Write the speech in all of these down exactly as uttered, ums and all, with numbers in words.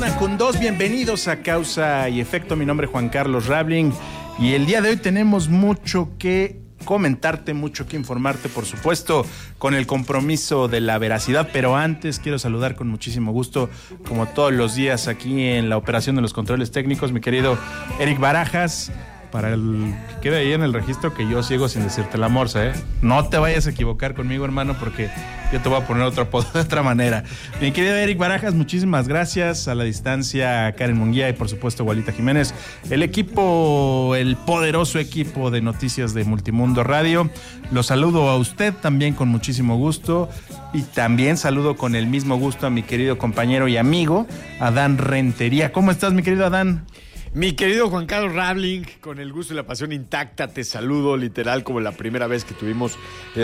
una con dos. Bienvenidos a Causa y Efecto. Mi nombre es Juan Carlos Rabling y el día de hoy tenemos mucho que comentarte, mucho que informarte, por supuesto, con el compromiso de la veracidad. Pero antes quiero saludar con muchísimo gusto, como todos los días aquí en la operación de los controles técnicos, mi querido Eric Barajas. Para el que quede ahí en el registro que yo sigo sin decirte la morsa, ¿eh? No te vayas a equivocar conmigo, hermano, porque yo te voy a poner otro apodo de otra manera. Mi querido Eric Barajas, muchísimas gracias. A la distancia, Karen Munguía y por supuesto Gualita Jiménez. El equipo, el poderoso equipo de noticias de Multimundo Radio. Los saludo a usted también con muchísimo gusto. Y también saludo con el mismo gusto a mi querido compañero y amigo, Adán Rentería. ¿Cómo estás, mi querido Adán? Mi querido Juan Carlos Rabling, con el gusto y la pasión intacta, te saludo literal como la primera vez que tuvimos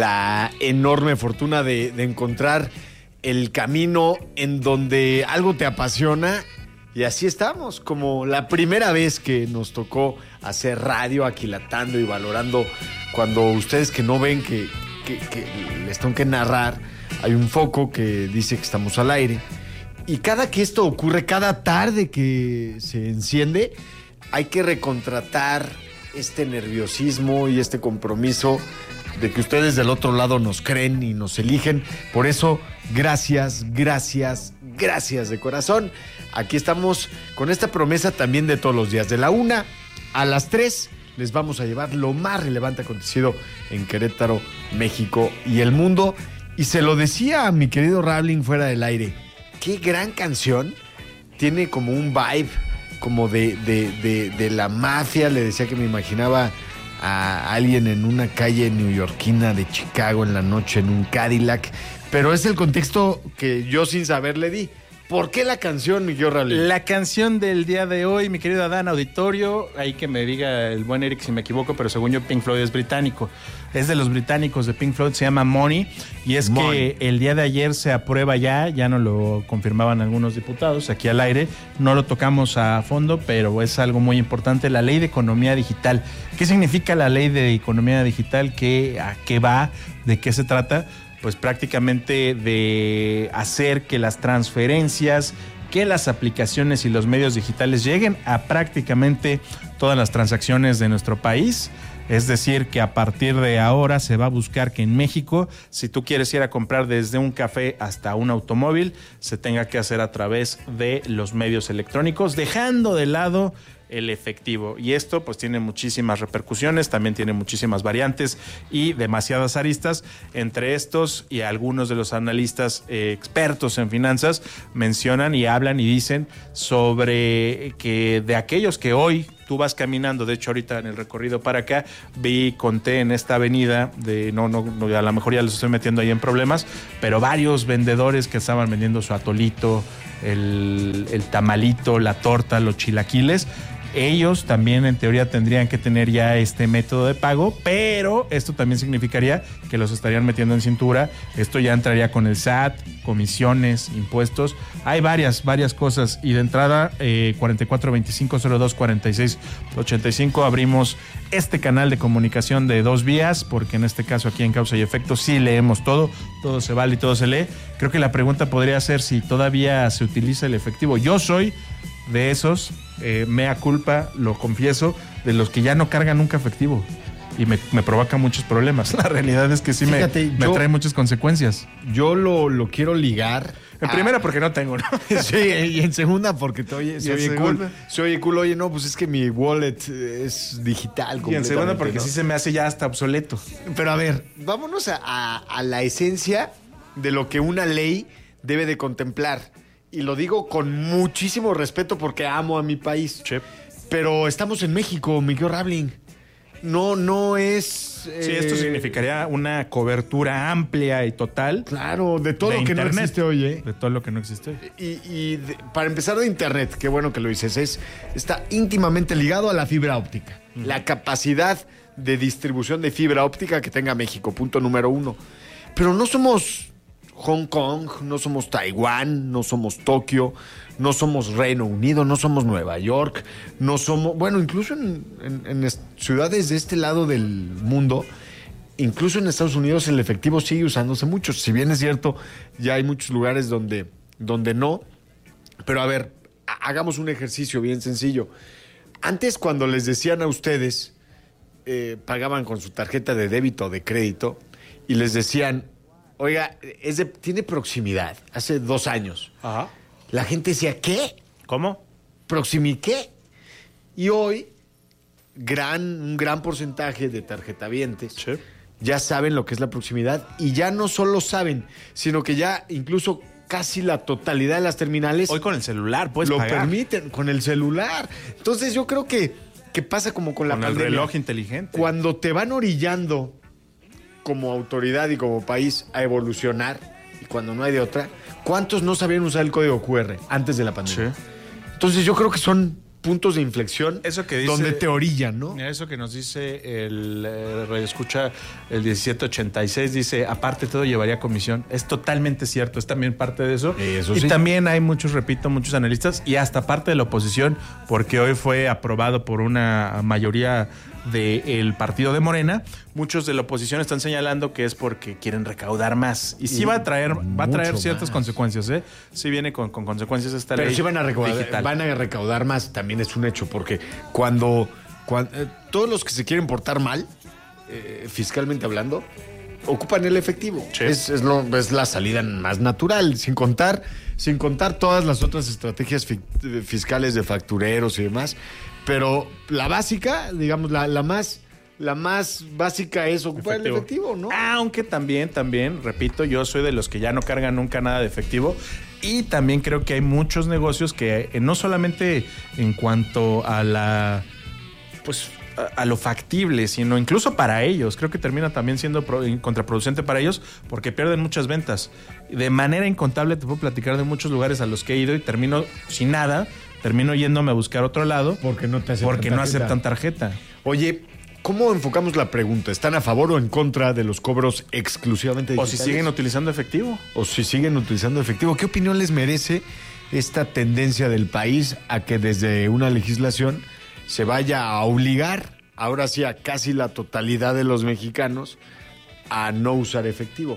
la enorme fortuna de, de encontrar el camino en donde algo te apasiona. Y así estamos, como la primera vez que nos tocó hacer radio, aquilatando y valorando, cuando ustedes que no ven que, que, que les tengo que narrar, hay un foco que dice que estamos al aire. Y cada que esto ocurre, cada tarde que se enciende, hay que recontratar este nerviosismo y este compromiso de que ustedes del otro lado nos creen y nos eligen. Por eso, gracias, gracias, gracias de corazón. Aquí estamos con esta promesa también de todos los días. De la una a las tres les vamos a llevar lo más relevante acontecido en Querétaro, México y el mundo. Y se lo decía a mi querido Rabling fuera del aire. Qué gran canción, tiene como un vibe como de, de, de, de la mafia. Le decía que me imaginaba a alguien en una calle neoyorquina de Chicago en la noche en un Cadillac, pero es el contexto que yo sin saber le di. ¿Por qué la canción, mi querido Rabling? La canción del día de hoy, mi querido Adán, auditorio, ahí que me diga el buen Eric si me equivoco, pero según yo Pink Floyd es británico. Es de los británicos de Pink Floyd, se llama Money, y es Money. Que el día de ayer se aprueba ya, ya no lo confirmaban algunos diputados aquí al aire, no lo tocamos a fondo, pero es algo muy importante, la Ley de Economía Digital. ¿Qué significa la Ley de Economía Digital? ¿Qué, a qué va? ¿De qué se trata? Pues prácticamente de hacer que las transferencias, que las aplicaciones y los medios digitales lleguen a prácticamente todas las transacciones de nuestro país. Es decir, que a partir de ahora se va a buscar que en México, si tú quieres ir a comprar desde un café hasta un automóvil, se tenga que hacer a través de los medios electrónicos, dejando de lado el efectivo. Y esto pues tiene muchísimas repercusiones, también tiene muchísimas variantes y demasiadas aristas. Entre estos y algunos de los analistas eh, expertos en finanzas mencionan y hablan y dicen sobre que de aquellos que hoy tú vas caminando, de hecho ahorita en el recorrido para acá, vi, conté en esta avenida, de no, no, no, a lo mejor ya los estoy metiendo ahí en problemas, pero varios vendedores que estaban vendiendo su atolito, el, el tamalito, la torta, los chilaquiles. Ellos también en teoría tendrían que tener ya este método de pago, pero esto también significaría que los estarían metiendo en cintura. Esto ya entraría con el S A T, comisiones, impuestos. Hay varias, varias cosas. Y de entrada, eh, cuarenta y cuatro veinticinco cero dos cuarenta y seis ochenta y cinco, abrimos este canal de comunicación de dos vías, porque en este caso aquí en Causa y Efecto sí leemos todo, todo se vale y todo se lee. Creo que la pregunta podría ser si todavía se utiliza el efectivo. Yo soy de esos, eh, mea culpa, lo confieso, de los que ya no cargan nunca efectivo y me, me provoca muchos problemas. La realidad es que sí. Fíjate, me, yo, me trae muchas consecuencias. Yo lo, lo quiero ligar. En a... primera porque no tengo, ¿no? Sí, y en segunda porque te oye, se oye cool. Se oye cool, oye, no, pues es que mi wallet es digital. Y en segunda porque ¿no? sí se me hace ya hasta obsoleto. Pero a ver, vámonos a, a, a la esencia de lo que una ley debe de contemplar. Y lo digo con muchísimo respeto porque amo a mi país. Sí. Pero estamos en México, Miguel Rabling. No, no es... Eh... Sí, esto significaría una cobertura amplia y total. Claro, de todo de lo que internet, no existe hoy, ¿eh? De todo lo que no existe. Y, y de, para empezar de internet, qué bueno que lo dices, es, está íntimamente ligado a la fibra óptica. Uh-huh. La capacidad de distribución de fibra óptica que tenga México, punto número uno. Pero no somos Hong Kong, no somos Taiwán, no somos Tokio, no somos Reino Unido, no somos Nueva York, no somos, bueno, incluso en, en, en ciudades de este lado del mundo, incluso en Estados Unidos el efectivo sigue usándose mucho. Si bien es cierto, ya hay muchos lugares donde, donde no, pero a ver, hagamos un ejercicio bien sencillo. Antes, cuando les decían a ustedes, eh, pagaban con su tarjeta de débito o de crédito, y les decían, oiga, es de, tiene proximidad, hace dos años. Ajá. La gente decía, ¿qué? ¿Cómo? ¿Proximi qué? Y hoy, gran, un gran porcentaje de tarjetavientes Sí. ya saben lo que es la proximidad, y ya no solo saben, sino que ya incluso casi la totalidad de las terminales Hoy con el celular puedes lo pagar. permiten, con el celular. Entonces yo creo que, que pasa como con la Con el pandemia. reloj inteligente. Cuando te van orillando como autoridad y como país a evolucionar, y cuando no hay de otra, ¿cuántos no sabían usar el código cu erre antes de la pandemia? Sí. Entonces yo creo que son puntos de inflexión Eso que dice- donde te orillan, ¿no? Eso que nos dice el eh, radioescucha, el diecisiete ochenta y seis, dice, aparte todo llevaría comisión. Es totalmente cierto, es también parte de eso. Eso y sí. también hay muchos, repito, muchos analistas y hasta parte de la oposición, porque hoy fue aprobado por una mayoría del partido de Morena. Muchos de la oposición están señalando que es porque quieren recaudar más. Y sí va a traer, va a traer Mucho ciertas más. consecuencias, ¿eh? Sí viene con, con consecuencias esta Pero ley sí van a recaudar, digital. van a recaudar más, también es un hecho, porque cuando, cuando eh, todos los que se quieren portar mal, eh, fiscalmente hablando, ocupan el efectivo. Sí. Es, es, lo, es la salida más natural, sin contar, sin contar todas las otras estrategias fi- fiscales de factureros y demás. Pero la básica, digamos, la, la más, la más básica es ocupar el efectivo, ¿no? Aunque también, también, repito, yo soy de los que ya no cargan nunca nada de efectivo. Y también creo que hay muchos negocios que eh, no solamente en cuanto a la, pues, a, a lo factible, sino incluso para ellos. Creo que termina también siendo pro- contraproducente para ellos porque pierden muchas ventas. De manera incontable te puedo platicar de muchos lugares a los que he ido y termino sin nada. Termino yéndome a buscar otro lado. Porque no te aceptan Porque no tarjeta. aceptan tarjeta. Oye, ¿cómo enfocamos la pregunta? ¿Están a favor o en contra de los cobros exclusivamente O digitales? si siguen utilizando efectivo. o si siguen utilizando efectivo. ¿Qué opinión les merece esta tendencia del país a que desde una legislación se vaya a obligar, ahora sí, a casi la totalidad de los mexicanos a no usar efectivo?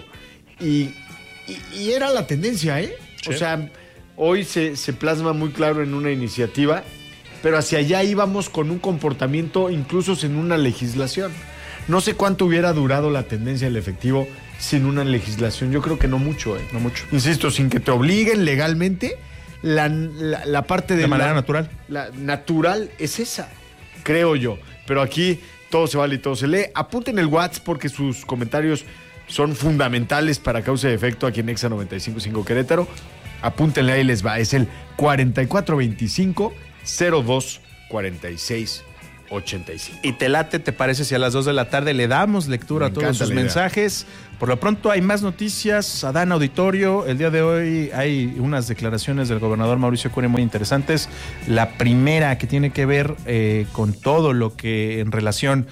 Y, y, y era la tendencia, ¿eh? Sí. O sea, hoy se, se plasma muy claro en una iniciativa, pero hacia allá íbamos con un comportamiento incluso sin una legislación. No sé cuánto hubiera durado la tendencia del efectivo sin una legislación. Yo creo que no mucho, ¿eh? No mucho. Insisto, sin que te obliguen legalmente, la, la, la parte de... De manera la- natural. La natural es esa, creo yo. Pero aquí todo se vale y todo se lee. Apunten el WhatsApp porque sus comentarios son fundamentales para causa y efecto aquí en Exa noventa y cinco punto cinco Querétaro. Apúntenle, ahí les va. Es el cuarenta y cuatro veinticinco cero dos cuarenta y seis ochenta y cinco. ¿Y te late, te parece, si a las dos de la tarde le damos lectura Me a todos encanta sus la idea. mensajes? Por lo pronto hay más noticias. Adán Auditorio, el día de hoy hay unas declaraciones del gobernador Mauricio Curi muy interesantes. La primera que tiene que ver eh, con todo lo que en relación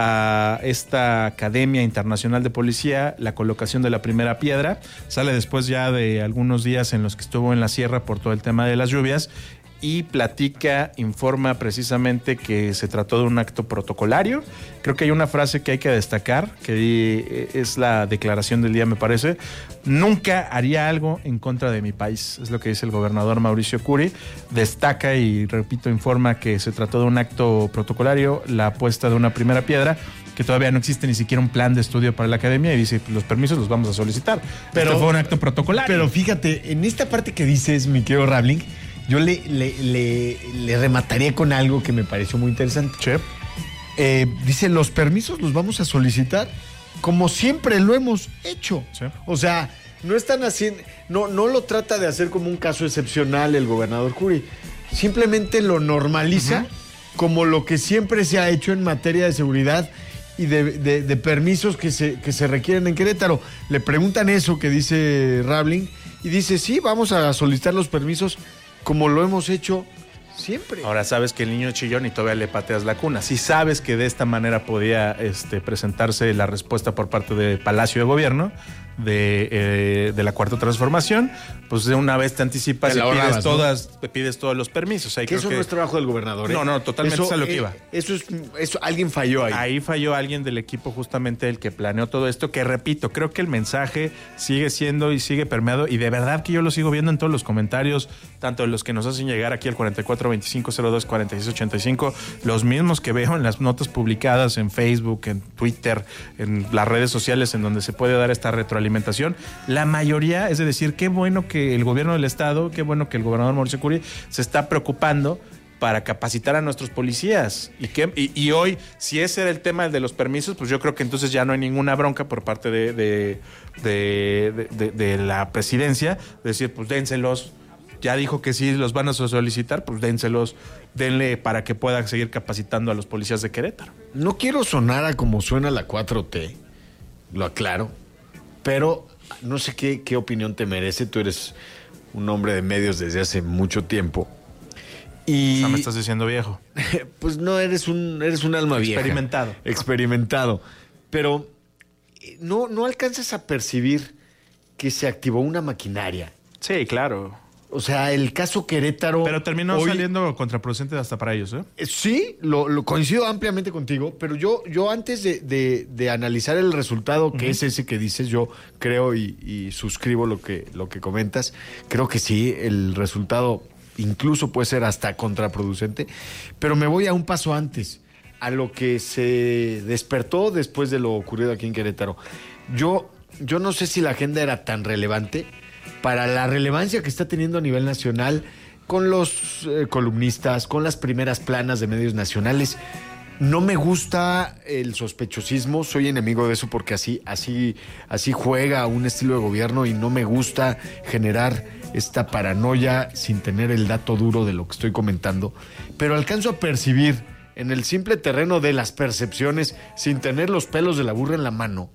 a esta Academia Internacional de Policía, la colocación de la primera piedra, sale después ya de algunos días en los que estuvo en la sierra por todo el tema de las lluvias. Y platica, informa precisamente que se trató de un acto protocolario. Creo que hay una frase que hay que destacar, que es la declaración del día, me parece. Nunca haría algo en contra de mi país, es lo que dice el gobernador Mauricio Curi. Destaca y, repito, informa que se trató de un acto protocolario, la puesta de una primera piedra, que todavía no existe ni siquiera un plan de estudio para la academia, y dice, los permisos los vamos a solicitar. Pero- Pero fue un acto protocolario. Pero fíjate, en esta parte que dices, mi querido Rabling, yo le, le, le, le remataría con algo que me pareció muy interesante. Che. Eh, dice, los permisos los vamos a solicitar como siempre lo hemos hecho. Sí. O sea, no están haciendo, no, no lo trata de hacer como un caso excepcional el gobernador Curi. Simplemente lo normaliza Ujú. como lo que siempre se ha hecho en materia de seguridad y de, de- de permisos que se, que se requieren en Querétaro. Le preguntan eso que dice Rabling y dice, sí, vamos a solicitar los permisos como lo hemos hecho Siempre. Ahora sabes que el niño chillón y todavía le pateas la cuna. Si sabes que de esta manera podía este, presentarse la respuesta por parte del Palacio de Gobierno de, eh, de la Cuarta Transformación, pues de una vez te anticipas te y ahorrabas, pides, todas, ¿no? pides todos los permisos. Ahí que eso que... no es trabajo del gobernador, ¿eh? No, no, totalmente eso, es a lo que eh, iba. Eso es, eso, alguien falló ahí. Ahí falló alguien del equipo, justamente el que planeó todo esto, que repito, creo que el mensaje sigue siendo y sigue permeado, y de verdad que yo lo sigo viendo en todos los comentarios, tanto de los que nos hacen llegar aquí al cuarenta y cuatro veinticinco cero dos cuarenta y seis ochenta y cinco, los mismos que veo en las notas publicadas en Facebook, en Twitter, en las redes sociales en donde se puede dar esta retroalimentación. La mayoría, es decir, qué bueno que el gobierno del estado, qué bueno que el gobernador Mauricio Curi se está preocupando para capacitar a nuestros policías. Y, que, y, y hoy, si ese era el tema de los permisos, pues yo creo que entonces ya no hay ninguna bronca por parte de, de, de, de, de, de la presidencia, decir, pues dénselos. Ya dijo que sí los van a solicitar, pues dénselos, denle para que pueda seguir capacitando a los policías de Querétaro. No quiero sonar a como suena la cuatro T, lo aclaro, pero no sé qué, qué opinión te merece. Tú eres un hombre de medios desde hace mucho tiempo. Y O sea, me estás diciendo viejo. pues no, eres un, eres un alma vieja. Experimentado. Experimentado. Pero no, no alcanzas a percibir que se activó una maquinaria. Sí, claro. O sea, el caso Querétaro... Pero terminó hoy, saliendo contraproducente hasta para ellos, ¿eh? Sí, lo, lo coincido ampliamente contigo, pero yo, yo antes de, de, de analizar el resultado, que uh-huh. es ese que dices, yo creo y, y suscribo lo que, lo que comentas, creo que sí, el resultado incluso puede ser hasta contraproducente, pero me voy a un paso antes, a lo que se despertó después de lo ocurrido aquí en Querétaro. Yo, yo no sé si la agenda era tan relevante para la relevancia que está teniendo a nivel nacional, con los eh, columnistas, con las primeras planas de medios nacionales. No me gusta el sospechosismo, soy enemigo de eso porque así, así, así juega un estilo de gobierno y no me gusta generar esta paranoia sin tener el dato duro de lo que estoy comentando. Pero alcanzo a percibir en el simple terreno de las percepciones, sin tener los pelos de la burra en la mano,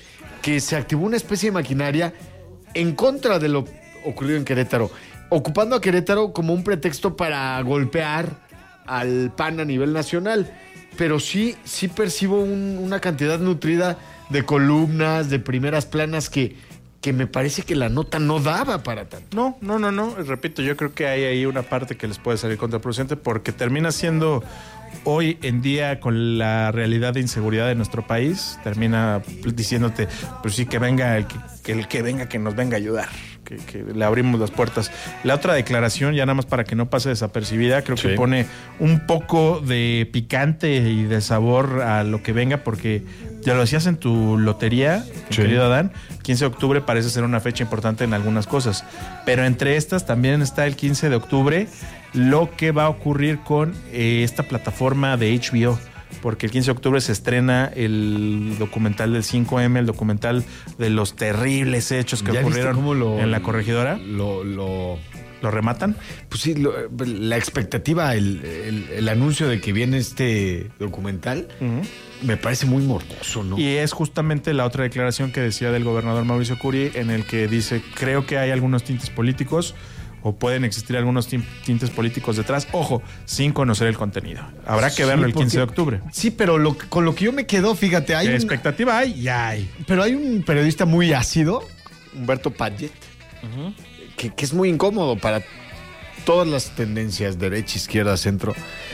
que se activó una especie de maquinaria en contra de lo ocurrido en Querétaro, ocupando a Querétaro como un pretexto para golpear al P A N a nivel nacional. Pero sí, sí percibo un, una cantidad nutrida de columnas, de primeras planas que, que me parece que la nota no daba para tanto. No, no, no, no. Repito, yo creo que hay ahí una parte que les puede salir contraproducente porque termina siendo hoy en día, con la realidad de inseguridad de nuestro país, termina diciéndote, pues sí, que venga el que, que, el que venga, que nos venga a ayudar, que, que le abrimos las puertas. La otra declaración, ya nada más para que no pase desapercibida, creo sí. que pone un poco de picante y de sabor a lo que venga, porque ya lo decías en tu lotería, sí. querido Adán, quince de octubre parece ser una fecha importante en algunas cosas, pero entre estas también está el quince de octubre, lo que va a ocurrir con eh, esta plataforma de H B O, porque el quince de octubre se estrena el documental del cinco eme, el documental de los terribles hechos que ocurrieron lo, en la corregidora. Lo, lo, ¿Lo rematan? Pues sí, lo, la expectativa, el, el, el anuncio de que viene este documental, uh-huh. me parece muy morboso, ¿no? Y es justamente la otra declaración que decía del gobernador Mauricio Curi, en el que dice, creo que hay algunos tintes políticos, o pueden existir algunos tintes políticos detrás, ojo, sin conocer el contenido. Habrá que verlo sí, el quince de octubre. Sí, pero lo, con lo que yo me quedo, fíjate, hay ¿Qué un, expectativa hay? Ya hay. Pero hay un periodista muy ácido, Humberto Padgett, uh-huh. que, que es muy incómodo para todas las tendencias, derecha, izquierda, centro.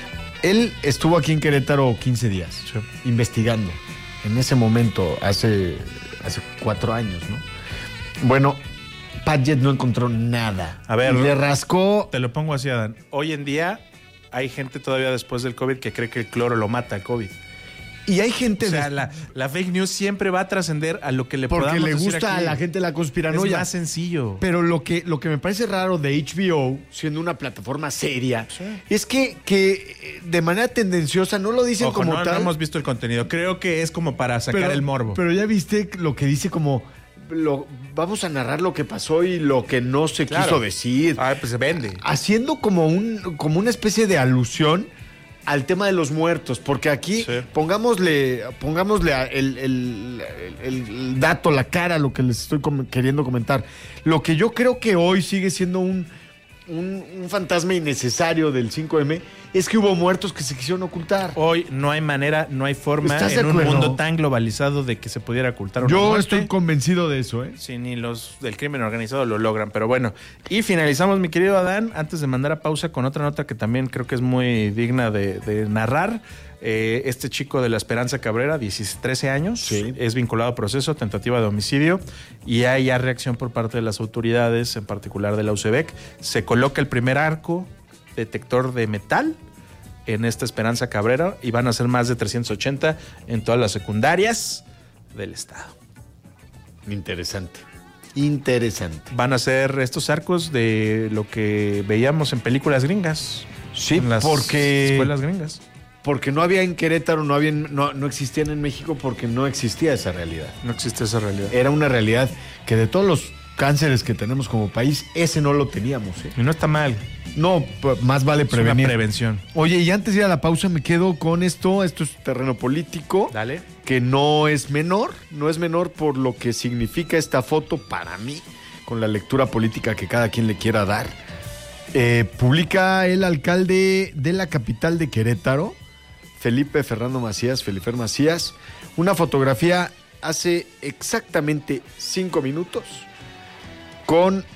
Él estuvo aquí en Querétaro quince días, sí. investigando. En ese momento, hace, hace cuatro años, ¿no? Bueno, Padgett no encontró nada. A ver, y le rascó. Te lo pongo así, Adán. Hoy en día hay gente todavía después del COVID que cree que el cloro lo mata al COVID. Y hay gente... O sea, de... la, la fake news siempre va a trascender a lo que le podamos decir. Porque le gusta aquí. A la gente la conspiranoia. Es más sencillo. Pero lo que, lo que me parece raro de H B O, siendo una plataforma seria, sí. es que, que de manera tendenciosa no lo dicen Ojo, como no, tal. No hemos visto el contenido. Creo que es como para sacar pero, el morbo. Pero ya viste lo que dice como... Lo, vamos a narrar lo que pasó y lo que no se claro. quiso decir. Ah, pues se vende. Haciendo como, un, como una especie de alusión al tema de los muertos, porque aquí sí. pongámosle, pongámosle el, el, el, el dato, la cara, lo que les estoy com- queriendo comentar. Lo que yo creo que hoy sigue siendo un, un, un fantasma innecesario del cinco eme es que hubo muertos que se quisieron ocultar. Hoy no hay manera, no hay forma ¿Estás de en un acuerdo? mundo tan globalizado de que se pudiera ocultar una Yo muerte. estoy convencido de eso, ¿eh? Sí, ni los del crimen organizado lo logran, pero bueno. Y finalizamos, mi querido Adán, antes de mandar a pausa con otra nota que también creo que es muy digna de, de narrar. Eh, este chico de la Esperanza Cabrera, trece años, Sí. es vinculado a proceso, tentativa de homicidio, y hay ya reacción por parte de las autoridades, en particular de la U C B E C. Se coloca el primer arco detector de metal en esta Esperanza Cabrera y van a ser más de trescientos ochenta en todas las secundarias del estado. Interesante. Interesante. Van a ser estos arcos de lo que veíamos en películas gringas. Sí, en las porque- escuelas gringas. Porque no había en Querétaro, no, había en- no, no existían en México porque no existía esa realidad. No existe esa realidad. Era una realidad que de todos los cánceres que tenemos como país, ese no lo teníamos, ¿eh? Y no está mal. No, p- más vale Es una prevenir. prevención. Oye, y antes de ir a la pausa me quedo con esto, esto es terreno político, Dale. que no es menor, no es menor por lo que significa esta foto para mí, con la lectura política que cada quien le quiera dar. Eh, publica el alcalde de la capital de Querétaro, Felipe Fernando Macías, Felifer Macías, una fotografía hace exactamente cinco minutos con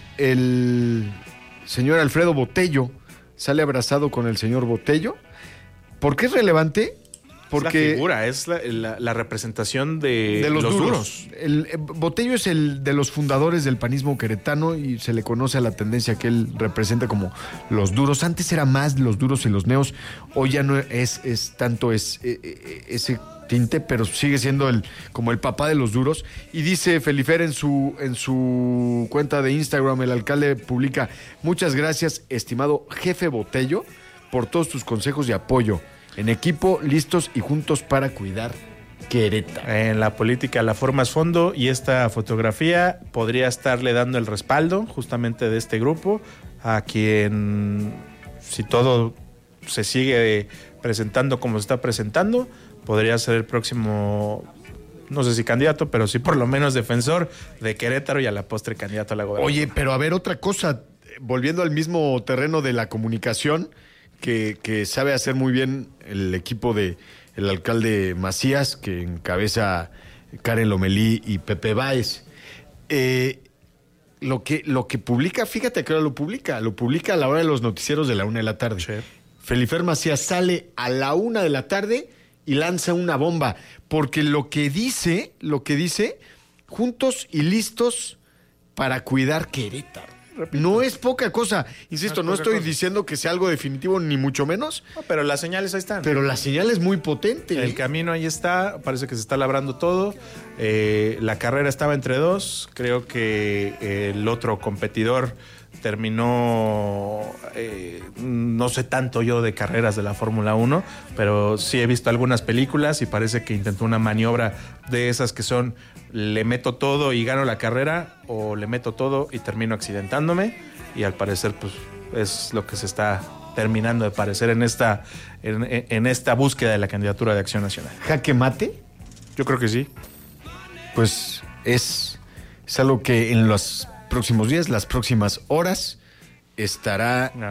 el señor Alfredo Botello, sale abrazado con el señor Botello. ¿Por qué es relevante? Porque Es la figura, es la, la- la representación de, de los, duros. El, eh, Botello es el de los fundadores del panismo queretano y se le conoce a la tendencia que él representa como los duros. Antes era más los duros y los neos, hoy ya no es, es tanto es, eh, eh, ese tinte, pero sigue siendo el, como el papá de los duros. Y dice Felifer en su, en su cuenta de Instagram, el alcalde publica: muchas gracias, estimado jefe Botello, por todos tus consejos y apoyo. En equipo, listos y juntos para cuidar Querétaro. En la política la forma es fondo y esta fotografía podría estarle dando el respaldo justamente de este grupo a quien, si todo se sigue presentando como se está presentando, podría ser el próximo, no sé si candidato, pero sí por lo menos defensor de Querétaro y a la postre candidato a la gobernación. Oye, pero a ver, otra cosa, volviendo al mismo terreno de la comunicación, que, que sabe hacer muy bien el equipo de el alcalde Macías, que encabeza Karen Lomelí y Pepe Báez. Eh, lo que, lo que publica, fíjate que ahora lo publica, lo publica a la hora de los noticieros de la una de la tarde. Sí. Felifer Macías sale a la una de la tarde y lanza una bomba, porque lo que dice, lo que dice, juntos y listos para cuidar Querétaro. Repito. No es poca cosa. Insisto, No no, es poca estoy cosa. diciendo que sea algo definitivo, ni mucho menos, No, pero las señales ahí están. pero la señal es muy potente. El camino ahí está, parece que se está labrando todo. Eh, la carrera estaba entre dos. Creo que eh, el otro competidor terminó, eh, no sé tanto yo de carreras de la Fórmula uno, pero sí he visto algunas películas y parece que intentó una maniobra de esas que son: le meto todo y gano la carrera, o le meto todo y termino accidentándome. Y al parecer, pues, es lo que se está terminando de parecer en esta, en, en esta búsqueda de la candidatura de Acción Nacional. Jaque mate, Yo creo que sí. pues es, es algo que en los próximos días, las próximas horas, estará, No.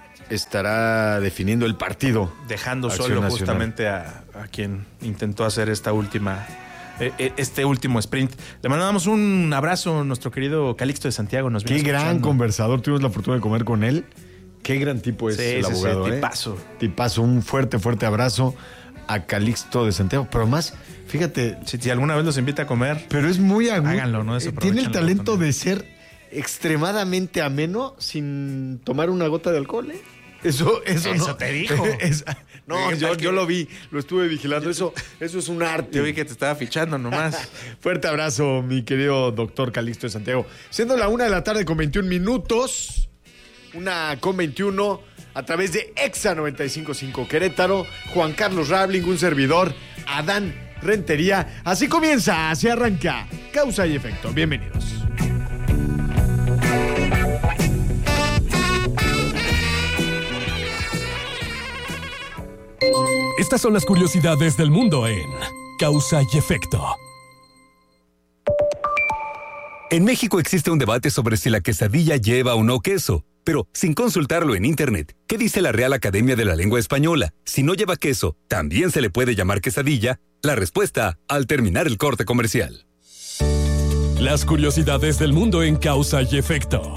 estará definiendo el partido. Dejando Acción solo Nacional. justamente a, a quien intentó hacer esta última, eh, eh, este último sprint. Le mandamos un abrazo a nuestro querido Calixto de Santiago. Nos Qué viene gran escuchando. conversador, tuvimos la fortuna de comer con él. Qué gran tipo es Sí, el sí, sí, abogado, ¿eh? tipazo. Tipazo, un fuerte, fuerte abrazo a Calixto de Santiago. Pero más, fíjate, Si, si alguna vez los invita a comer, pero es muy agudo. Háganlo, ¿no? Eh, Desaprovechen Tiene el la talento oportunidad. de ser extremadamente ameno sin tomar una gota de alcohol, ¿eh? Eso, eso, Eso no. te dijo. Es- no, ¿Qué yo, tal que- yo lo vi, lo estuve vigilando. Eso, eso es un arte. yo vi que te estaba fichando nomás. Fuerte abrazo, mi querido doctor Calixto de Santiago. Siendo la una de la tarde con veintiún minutos, una con veintiuno, a través de Exa noventa y cinco punto cinco Querétaro, Juan Carlos Rabling, un servidor, Adán Rentería. Así comienza, así arranca Causa y Efecto. Bienvenidos. Estas son las curiosidades del mundo en Causa y Efecto. En México existe un debate sobre si la quesadilla lleva o no queso, pero sin consultarlo en Internet. ¿Qué dice la Real Academia de la Lengua Española? Si no lleva queso, ¿también se le puede llamar quesadilla? La respuesta al terminar el corte comercial. Las curiosidades del mundo en Causa y Efecto.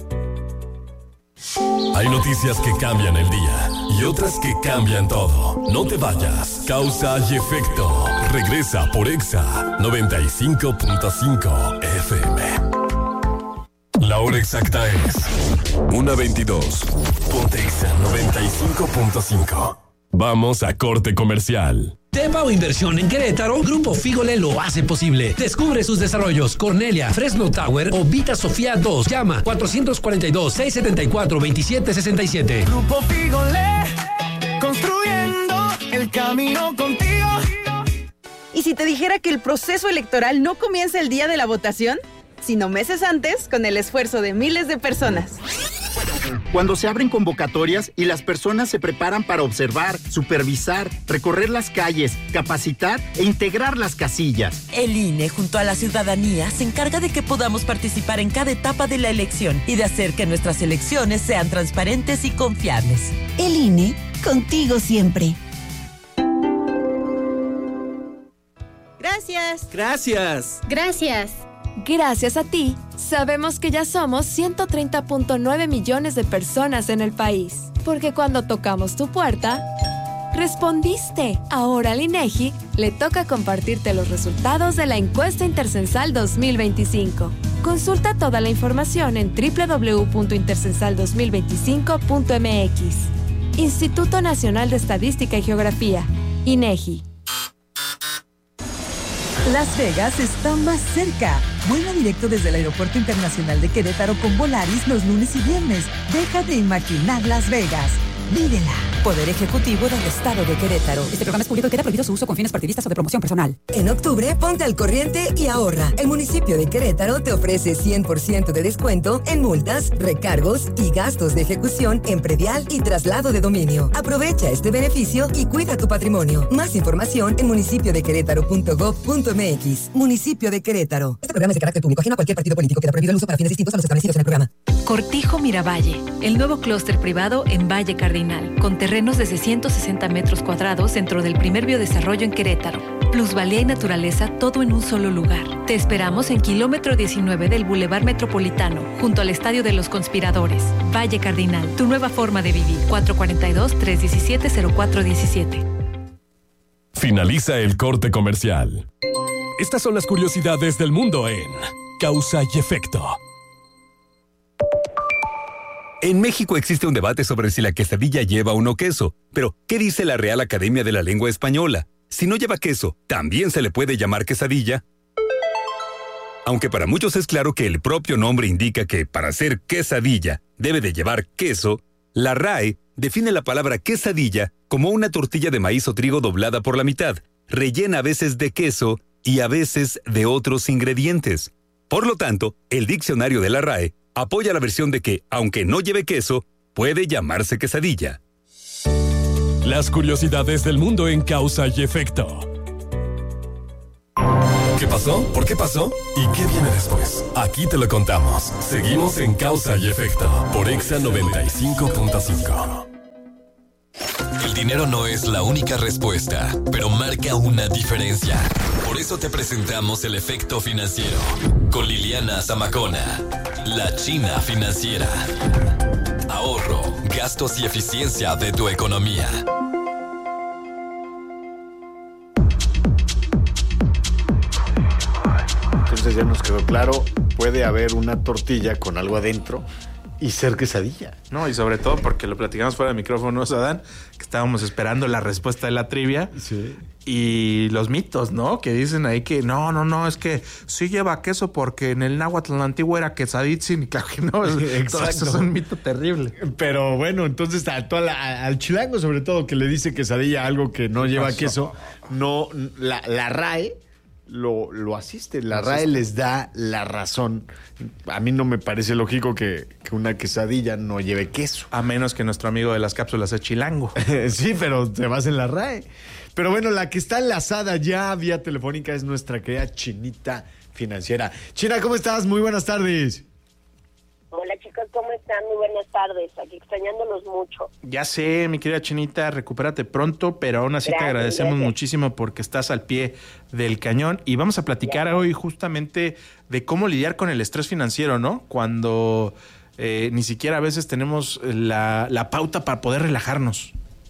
Hay noticias que cambian el día y otras que cambian todo. No te vayas. Causa y Efecto. Regresa por Exa noventa y cinco punto cinco F M. La hora exacta es una veintidós. Ponte Exa noventa y cinco punto cinco. Vamos a corte comercial. Tepa o inversión en Querétaro, Grupo Fígole lo hace posible. Descubre sus desarrollos: Cornelia, Fresno Tower o Vita Sofía dos. Llama cuatrocientos cuarenta y dos, seiscientos setenta y cuatro, veintisiete sesenta y siete. Grupo Fígole, construyendo el camino contigo. ¿Y si te dijera que el proceso electoral no comienza el día de la votación, sino meses antes, con el esfuerzo de miles de personas? Cuando se abren convocatorias y las personas se preparan para observar, supervisar, recorrer las calles, capacitar e integrar las casillas. El I N E, junto a la ciudadanía, se encarga de que podamos participar en cada etapa de la elección y de hacer que nuestras elecciones sean transparentes y confiables. El I N E, contigo siempre. Gracias. Gracias. Gracias. Gracias a ti, sabemos que ya somos ciento treinta punto nueve millones de personas en el país. Porque cuando tocamos tu puerta, respondiste. Ahora al INEGI le toca compartirte los resultados de la encuesta intercensal dos mil veinticinco. Consulta toda la información en doble u doble u doble u punto intercensal dos mil veinticinco punto m x. Instituto Nacional de Estadística y Geografía, INEGI. Las Vegas está más cerca. Vuela directo desde el Aeropuerto Internacional de Querétaro con Volaris los lunes y viernes. Deja de imaginar Las Vegas. Vívela. Poder Ejecutivo del Estado de Querétaro. Este programa es público y queda prohibido su uso con fines partidistas o de promoción personal. En octubre, ponte al corriente y ahorra. El municipio de Querétaro te ofrece cien por ciento de descuento en multas, recargos y gastos de ejecución en predial y traslado de dominio. Aprovecha este beneficio y cuida tu patrimonio. Más información en municipio de querétaro punto gob punto m x. Municipio de Querétaro. Este programa es de carácter público, ajeno a cualquier partido político. Queda prohibido el uso para fines distintos a los establecidos en el programa. Cortijo Miravalle, el nuevo clúster privado en Valle Cardinal, con terrenos de seiscientos sesenta metros cuadrados dentro del primer biodesarrollo en Querétaro. Plusvalía y naturaleza, todo en un solo lugar. Te esperamos en kilómetro diecinueve del Boulevard Metropolitano, junto al Estadio de los Conspiradores. Valle Cardinal, tu nueva forma de vivir. cuatro cuatro dos, tres uno siete, cero cuatro uno siete. Finaliza el corte comercial. Estas son las curiosidades del mundo en Causa y Efecto. En México existe un debate sobre si la quesadilla lleva o no queso, pero ¿qué dice la Real Academia de la Lengua Española? Si no lleva queso, ¿también se le puede llamar quesadilla? Aunque para muchos es claro que el propio nombre indica que para ser quesadilla debe de llevar queso, la R A E define la palabra quesadilla como una tortilla de maíz o trigo doblada por la mitad, rellena a veces de queso y a veces de otros ingredientes. Por lo tanto, el diccionario de la R A E apoya la versión de que, aunque no lleve queso, puede llamarse quesadilla. Las curiosidades del mundo en Causa y Efecto. ¿Qué pasó? ¿Por qué pasó? ¿Y qué viene después? Aquí te lo contamos. Seguimos en Causa y Efecto por Exa noventa y cinco punto cinco. El dinero no es la única respuesta, pero marca una diferencia. Por eso te presentamos el efecto financiero con Liliana Zamacona, la China financiera. Ahorro, gastos y eficiencia de tu economía. Entonces ya nos quedó claro, puede haber una tortilla con algo adentro y ser quesadilla. No, y sobre todo porque lo platicamos fuera de micrófonos, Adán, que estábamos esperando la respuesta de la trivia. Sí. Y los mitos, ¿no? Que dicen ahí que no, no, no, es que sí lleva queso porque en el náhuatl antiguo era quesaditzin y claro que no. Exacto. Eso es un mito terrible. Pero bueno, entonces a toda la, al chilango sobre todo que le dice quesadilla algo que no lleva pasó? queso, no, la, la R A E Lo, lo asiste, la R A E les da la razón. A mí no me parece lógico que, que una quesadilla no lleve queso. A menos que nuestro amigo de las cápsulas es chilango. Sí, pero te vas en la R A E. Pero bueno, la que está enlazada ya vía telefónica es nuestra querida Chinita financiera. China, ¿cómo estás? Muy buenas tardes. Hola chicos, ¿cómo están? Muy buenas tardes, aquí extrañándolos mucho. Ya sé, mi querida Chinita, recupérate pronto, pero aún así gracias, te agradecemos gracias. muchísimo porque estás al pie del cañón y vamos a platicar ya. hoy justamente de cómo lidiar con el estrés financiero, ¿no? Cuando eh, ni siquiera a veces tenemos la, la pauta para poder relajarnos.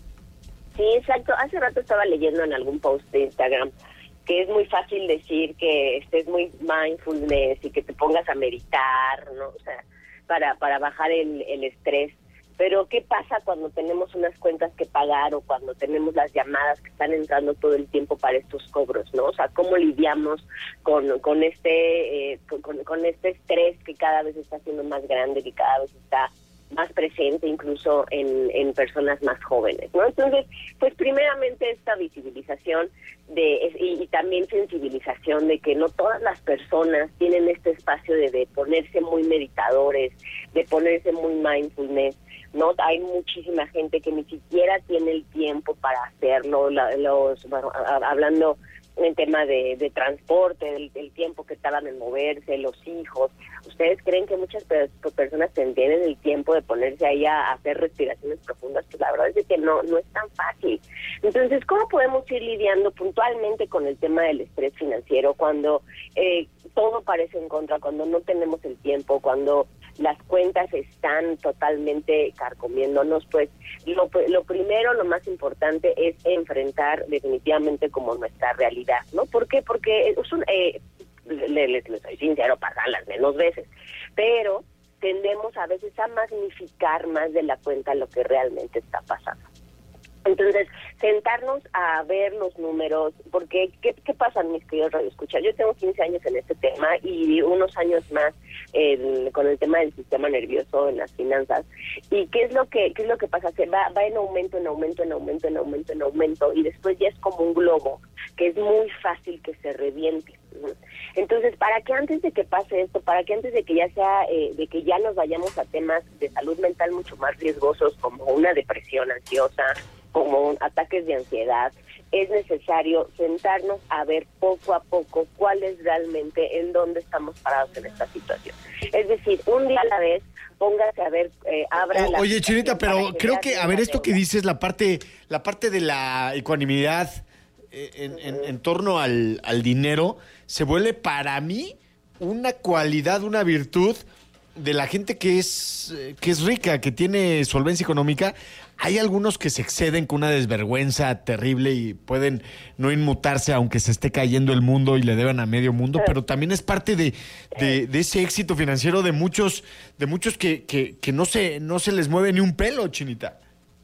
Sí, exacto. Hace rato estaba leyendo en algún post de Instagram que es muy fácil decir que estés muy mindfulness y que te pongas a meditar, ¿no? O sea, para para bajar el, el estrés. Pero ¿qué pasa cuando tenemos unas cuentas que pagar o cuando tenemos las llamadas que están entrando todo el tiempo para estos cobros, ¿no? O sea, ¿cómo lidiamos con con este eh, con, con este estrés que cada vez está siendo más grande, que cada vez está más presente incluso en, en personas más jóvenes, ¿no? Entonces, pues primeramente esta visibilización de y, y también sensibilización de que no todas las personas tienen este espacio de, de ponerse muy meditadores, de ponerse muy mindfulness, ¿no? Hay muchísima gente que ni siquiera tiene el tiempo para hacerlo, la, los bueno, hablando en tema de, de transporte, del, del tiempo que tardan en moverse, los hijos. ¿Ustedes creen que muchas per- personas tienen el tiempo de ponerse ahí a, a hacer respiraciones profundas? Pues la verdad es que no, no es tan fácil. Entonces, ¿cómo podemos ir lidiando puntualmente con el tema del estrés financiero cuando eh, todo parece en contra, cuando no tenemos el tiempo, cuando las cuentas están totalmente carcomiéndonos? Pues lo, lo primero, lo más importante es enfrentar definitivamente como nuestra realidad, ¿no? ¿Por qué? Porque es un, eh, le, le, le soy sincero, pasan las menos veces, pero tendemos a veces a magnificar más de la cuenta lo que realmente está pasando. Entonces, sentarnos a ver los números, porque ¿qué, qué pasa, mis queridos radioescuchas? Yo tengo quince años en este tema y unos años más eh, con el tema del sistema nervioso en las finanzas. ¿Y qué es lo que qué es lo que pasa? Se va, va en aumento, en aumento, en aumento, en aumento, en aumento, y después ya es como un globo que es muy fácil que se reviente. Entonces, para que antes de que pase esto, para que antes de que ya sea, eh, de que ya nos vayamos a temas de salud mental mucho más riesgosos, como una depresión ansiosa, como un, ataques de ansiedad, es necesario sentarnos a ver poco a poco cuál es realmente en dónde estamos parados en esta situación. Es decir, un día a la vez, póngase a ver, eh, abra o, la... Oye, Chinita, pero creo que, a ver, esto que dices, la parte, la parte de la ecuanimidad eh, en, en, en torno al, al dinero, se vuelve para mí una cualidad, una virtud de la gente que es, que es rica, que tiene solvencia económica. Hay algunos que se exceden con una desvergüenza terrible y pueden no inmutarse aunque se esté cayendo el mundo y le deban a medio mundo, pero también es parte de, de, de ese éxito financiero de muchos, de muchos que, que, que no se, no se les mueve ni un pelo, Chinita.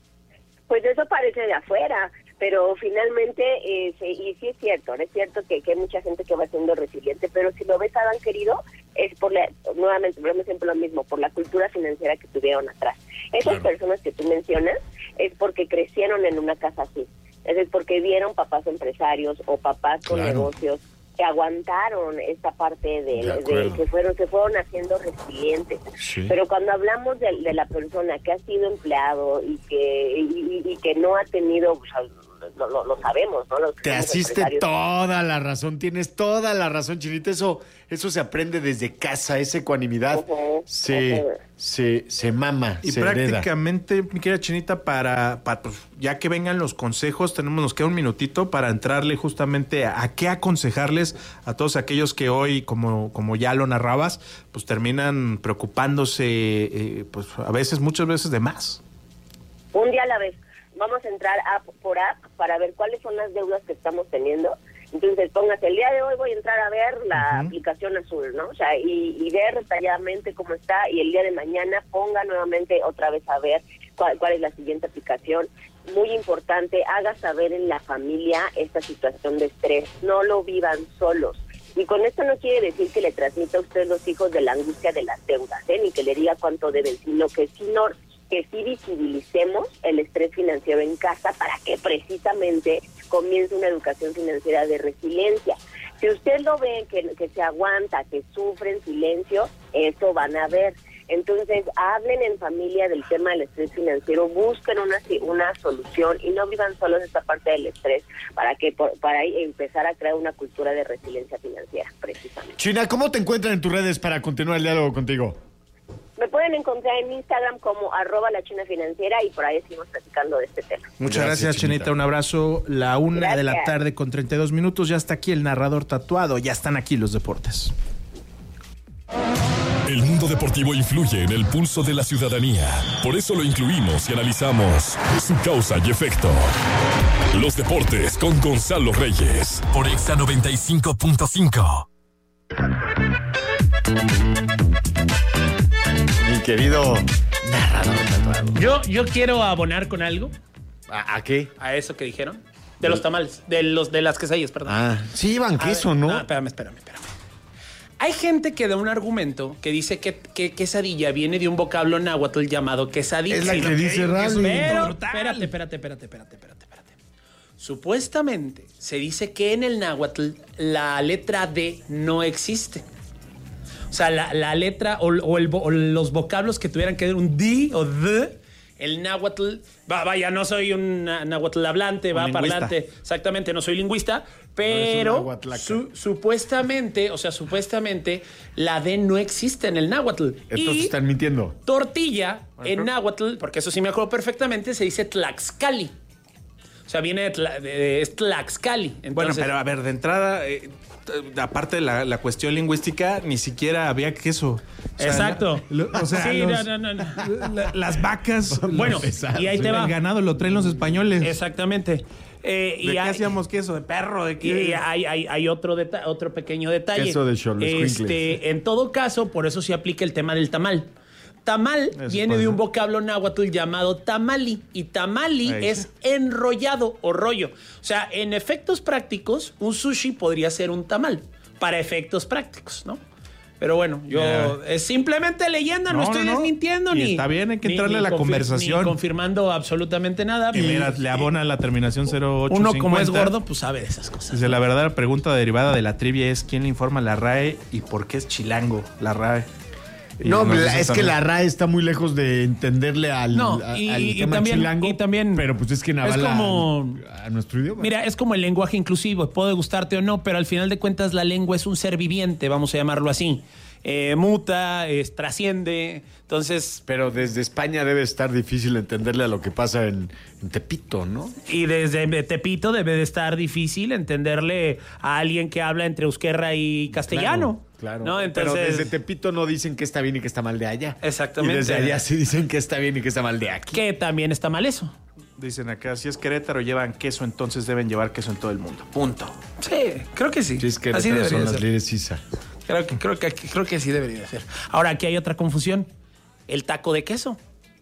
Pues eso parece de afuera, pero finalmente, eh, sí, y sí es cierto, es cierto que, que hay mucha gente que va siendo resiliente, pero si lo ves, Adán querido, es por la, nuevamente, ponemos siempre lo mismo, por la cultura financiera que tuvieron atrás. Esas claro. personas que tú mencionas es porque crecieron en una casa así, es decir, porque vieron papás empresarios o papás con claro. negocios que aguantaron esta parte de, de, de que fueron se fueron haciendo resilientes. Sí. Pero cuando hablamos de, de la persona que ha sido empleado y que y, y que no ha tenido, o sea, lo, lo, lo sabemos, ¿no? Los Te asiste toda la razón, tienes toda la razón, Chinita. Eso, eso se aprende desde casa, esa ecuanimidad uh-huh. se, uh-huh. se, se mama, y se prácticamente, hereda. Mi querida Chinita, para, para pues, ya que vengan los consejos, tenemos nos queda un minutito para entrarle justamente a, a qué aconsejarles a todos aquellos que hoy, como, como ya lo narrabas, pues terminan preocupándose, eh, pues a veces, muchas veces de más. Un día a la vez. Vamos a entrar app por app para ver cuáles son las deudas que estamos teniendo. Entonces, póngase, el día de hoy voy a entrar a ver la uh-huh. aplicación azul, ¿no? O sea, y, y ver detalladamente cómo está, y el día de mañana ponga nuevamente otra vez a ver cuál, cuál es la siguiente aplicación. Muy importante, haga saber en la familia esta situación de estrés. No lo vivan solos. Y con esto no quiere decir que le transmita a usted los hijos de la angustia de las deudas, ¿eh? Ni que le diga cuánto deben, sino que si no... que sí visibilicemos el estrés financiero en casa para que precisamente comience una educación financiera de resiliencia. Si usted lo ve que, que se aguanta, que sufre en silencio, eso van a ver. Entonces, hablen en familia del tema del estrés financiero, busquen una una solución y no vivan solos esta parte del estrés para que por, para ahí empezar a crear una cultura de resiliencia financiera, precisamente. China, ¿cómo te encuentran en tus redes para continuar el diálogo contigo? Me pueden encontrar en Instagram como arroba la China Financiera y por ahí seguimos platicando de este tema. Muchas gracias, gracias Chinita. Chinita. Un abrazo. La una gracias. de la tarde con treinta y dos minutos. Ya está aquí el narrador tatuado. Ya están aquí los deportes. El mundo deportivo influye en el pulso de la ciudadanía. Por eso lo incluimos y analizamos su causa y efecto. Los deportes con Gonzalo Reyes. Por Exa noventa y cinco punto cinco. Mi querido narrador tatuado. Yo, yo quiero abonar con algo. ¿A, ¿A qué? A eso que dijeron. De los tamales. De los de las quesadillas, perdón. Ah, sí llevan queso, ¿no? No, espérame, espérame, espérame. Hay gente que da un argumento que dice que, que quesadilla viene de un vocablo náhuatl llamado quesadilla. Es la que, que dice Rally. Pero, espérate, espérate, espérate, espérate, espérate, espérate. Supuestamente se dice que en el náhuatl la letra D no existe. O sea, la, la letra o, o, el, o los vocablos que tuvieran que ver un D o D, el náhuatl, va, vaya, no soy un náhuatl hablante, va, parlante, exactamente, no soy lingüista, pero no su, supuestamente, o sea, supuestamente la D no existe en el náhuatl. Entonces y están mintiendo. Tortilla en náhuatl, porque eso sí me acuerdo perfectamente, se dice tlaxcali. O sea, viene de, tla, de, de es tlaxcali. Entonces, bueno, pero a ver, de entrada, eh, aparte de la, la cuestión lingüística, ni siquiera había queso. O sea, Exacto. La, lo, o sea, sí, los, no, no, no. La, las vacas. Bueno, y ahí te va. El ganado lo traen los españoles. Exactamente. Eh, ¿De y qué hay, hacíamos queso? ¿De perro? ¿De qué? Y hay, hay, hay otro, deta- otro pequeño detalle. Queso de Xoloscuincles. Este, en todo caso, por eso se aplica el tema del tamal. Tamal eso viene de un vocablo náhuatl llamado tamali. Y tamali Ahí. es enrollado o rollo. O sea, en efectos prácticos, un sushi podría ser un tamal. Para efectos prácticos, ¿no? Pero bueno, yo yeah. es simplemente leyenda, no, no estoy no, desmintiendo y ni. Está bien, hay que ni, entrarle ni a la confir- conversación. Ni confirmando absolutamente nada. Y mira, le abona la terminación cero ocho Uno cincuenta. como es gordo, pues sabe de esas cosas. Dice, la verdadera pregunta derivada de la trivia es ¿quién le informa a la R A E y por qué es chilango la R A E? Y no, no es que la R A E está muy lejos de entenderle al, no, a, y, al y tema también, chilango. Y también, pero pues es que navala es como, a, a nuestro idioma. Mira, es como el lenguaje inclusivo. Puede gustarte o no, pero al final de cuentas la lengua es un ser viviente, vamos a llamarlo así. Eh, muta, eh, trasciende, entonces... Pero desde España debe estar difícil entenderle a lo que pasa en, en Tepito, ¿no? Y desde Tepito debe de estar difícil entenderle a alguien que habla entre euskera y castellano. Claro, ¿no? Entonces, pero desde Tepito no dicen que está bien y que está mal de allá. Exactamente. Y desde allá sí dicen que está bien y que está mal de aquí. Que también está mal eso. Dicen acá, si es Querétaro llevan queso, entonces deben llevar queso en todo el mundo. Punto. Sí, creo que sí. Sí, es Querétaro, así debería son ser. las leyes Isa. Creo que, creo, que, creo que sí debería ser. Ahora, aquí hay otra confusión. El taco de queso.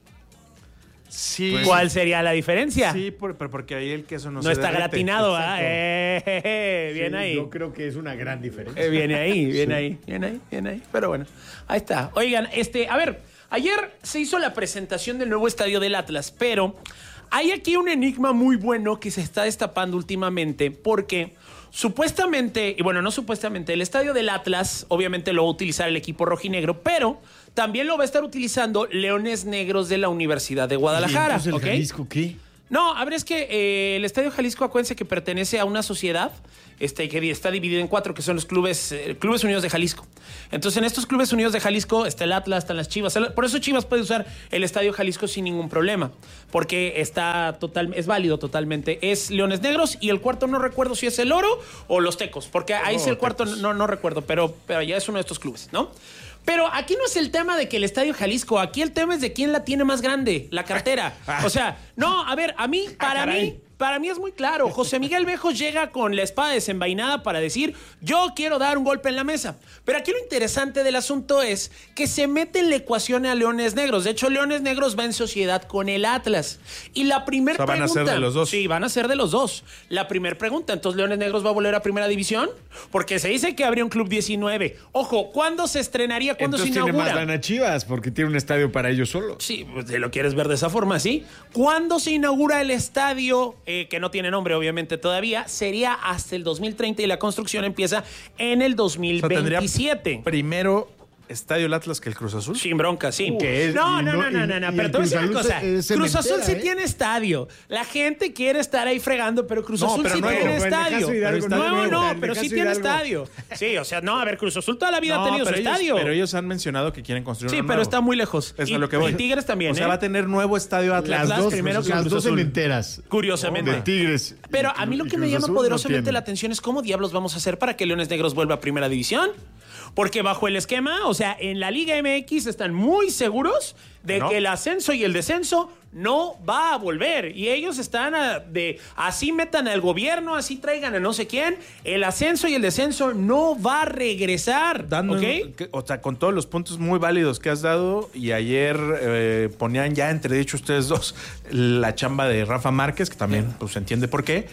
Sí. Pues, ¿cuál sería la diferencia? Sí, por, pero porque ahí el queso no, no se está derrite. gratinado, ¿ah? Eh, eh, eh, bien sí, ahí. Yo creo que es una gran diferencia. Eh, viene ahí, viene sí. ahí, viene ahí, viene ahí. Pero bueno, ahí está. Oigan, este, a ver, ayer se hizo la presentación del nuevo estadio del Atlas, pero hay aquí un enigma muy bueno que se está destapando últimamente porque supuestamente, y bueno, no supuestamente, el estadio del Atlas obviamente lo va a utilizar el equipo rojinegro, pero también lo va a estar utilizando Leones Negros de la Universidad de Guadalajara. ¿Y entonces el ¿okay? Jalisco qué? No, a ver, es que eh, el Estadio Jalisco, acuérdense que pertenece a una sociedad este, que está dividida en cuatro, que son los clubes, eh, clubes Unidos de Jalisco. Entonces, en estos Clubes Unidos de Jalisco está el Atlas, están las Chivas. Por eso Chivas puede usar el Estadio Jalisco sin ningún problema, porque está total, es válido totalmente. Es Leones Negros y el cuarto no recuerdo si es el Oro o los Tecos, porque ahí oh, sí el cuarto no, no recuerdo, pero, pero ya es uno de estos clubes, ¿no? Pero aquí no es el tema de que el Estadio Jalisco, aquí el tema es de quién la tiene más grande, la cartera. O sea, no, a ver, a mí, para mí, para mí es muy claro. José Miguel Bejos llega con la espada desenvainada para decir, yo quiero dar un golpe en la mesa. Pero aquí lo interesante del asunto es que se mete en la ecuación a Leones Negros. De hecho, Leones Negros va en sociedad con el Atlas. Y la primera o sea, pregunta... van a ser de los dos. Sí, van a ser de los dos. La primera pregunta, ¿entonces Leones Negros va a volver a Primera División? Porque se dice que habría un Club diecinueve. Ojo, ¿cuándo se estrenaría? ¿Cuándo entonces se inaugura? Tiene más lana Chivas, porque tiene un estadio para ellos solo. Sí, pues te lo quieres ver de esa forma, ¿sí? ¿Cuándo se inaugura el estadio? Eh, que no tiene nombre, obviamente, todavía. Sería hasta el dos mil treinta y la construcción empieza en el dos mil veintisiete. O sea, primero estadio el Atlas que el Cruz Azul? Sin bronca, sí. es- No, y no, no- no, no, y- no, no. y Pero el te voy a decir Cruz una cosa. Azul es Cruz Azul cementera, sí ¿eh? tiene estadio. La gente quiere estar ahí fregando, pero Cruz No, Azul pero sí nuevo. tiene Pero en el estadio. caso de Hidalgo, Pero no, no, nuevo, no, en el pero sí caso de tiene Hidalgo. estadio. Sí, o sea, no, a ver, Cruz Azul toda la vida No, ha tenido su pero ellos, estadio. pero ellos han mencionado que quieren construir Sí, uno pero nuevo. está muy lejos. Es Y- a lo que voy. y Tigres también, O sea, ¿eh? va a tener nuevo estadio Atlas. Atlas Las dos, primero que las Cruz dos Azul. cementeras. Curiosamente. De Tigres. Pero Y- a mí lo y que me Cruz llama Azul poderosamente no tiene. la atención es cómo diablos vamos a hacer para que Leones Negros vuelva a Primera División. Porque bajo el esquema, o sea, en la Liga M X están muy seguros de ¿No? que el ascenso y el descenso no va a volver. Y ellos están a- de así metan al gobierno, así traigan a no sé quién. El ascenso y el descenso no va a regresar. Dando, ¿Ok? que- o sea, con todos los puntos muy válidos que has dado, y ayer eh, ponían ya entredicho ustedes dos la chamba de Rafa Márquez, que también pues, se entiende por qué,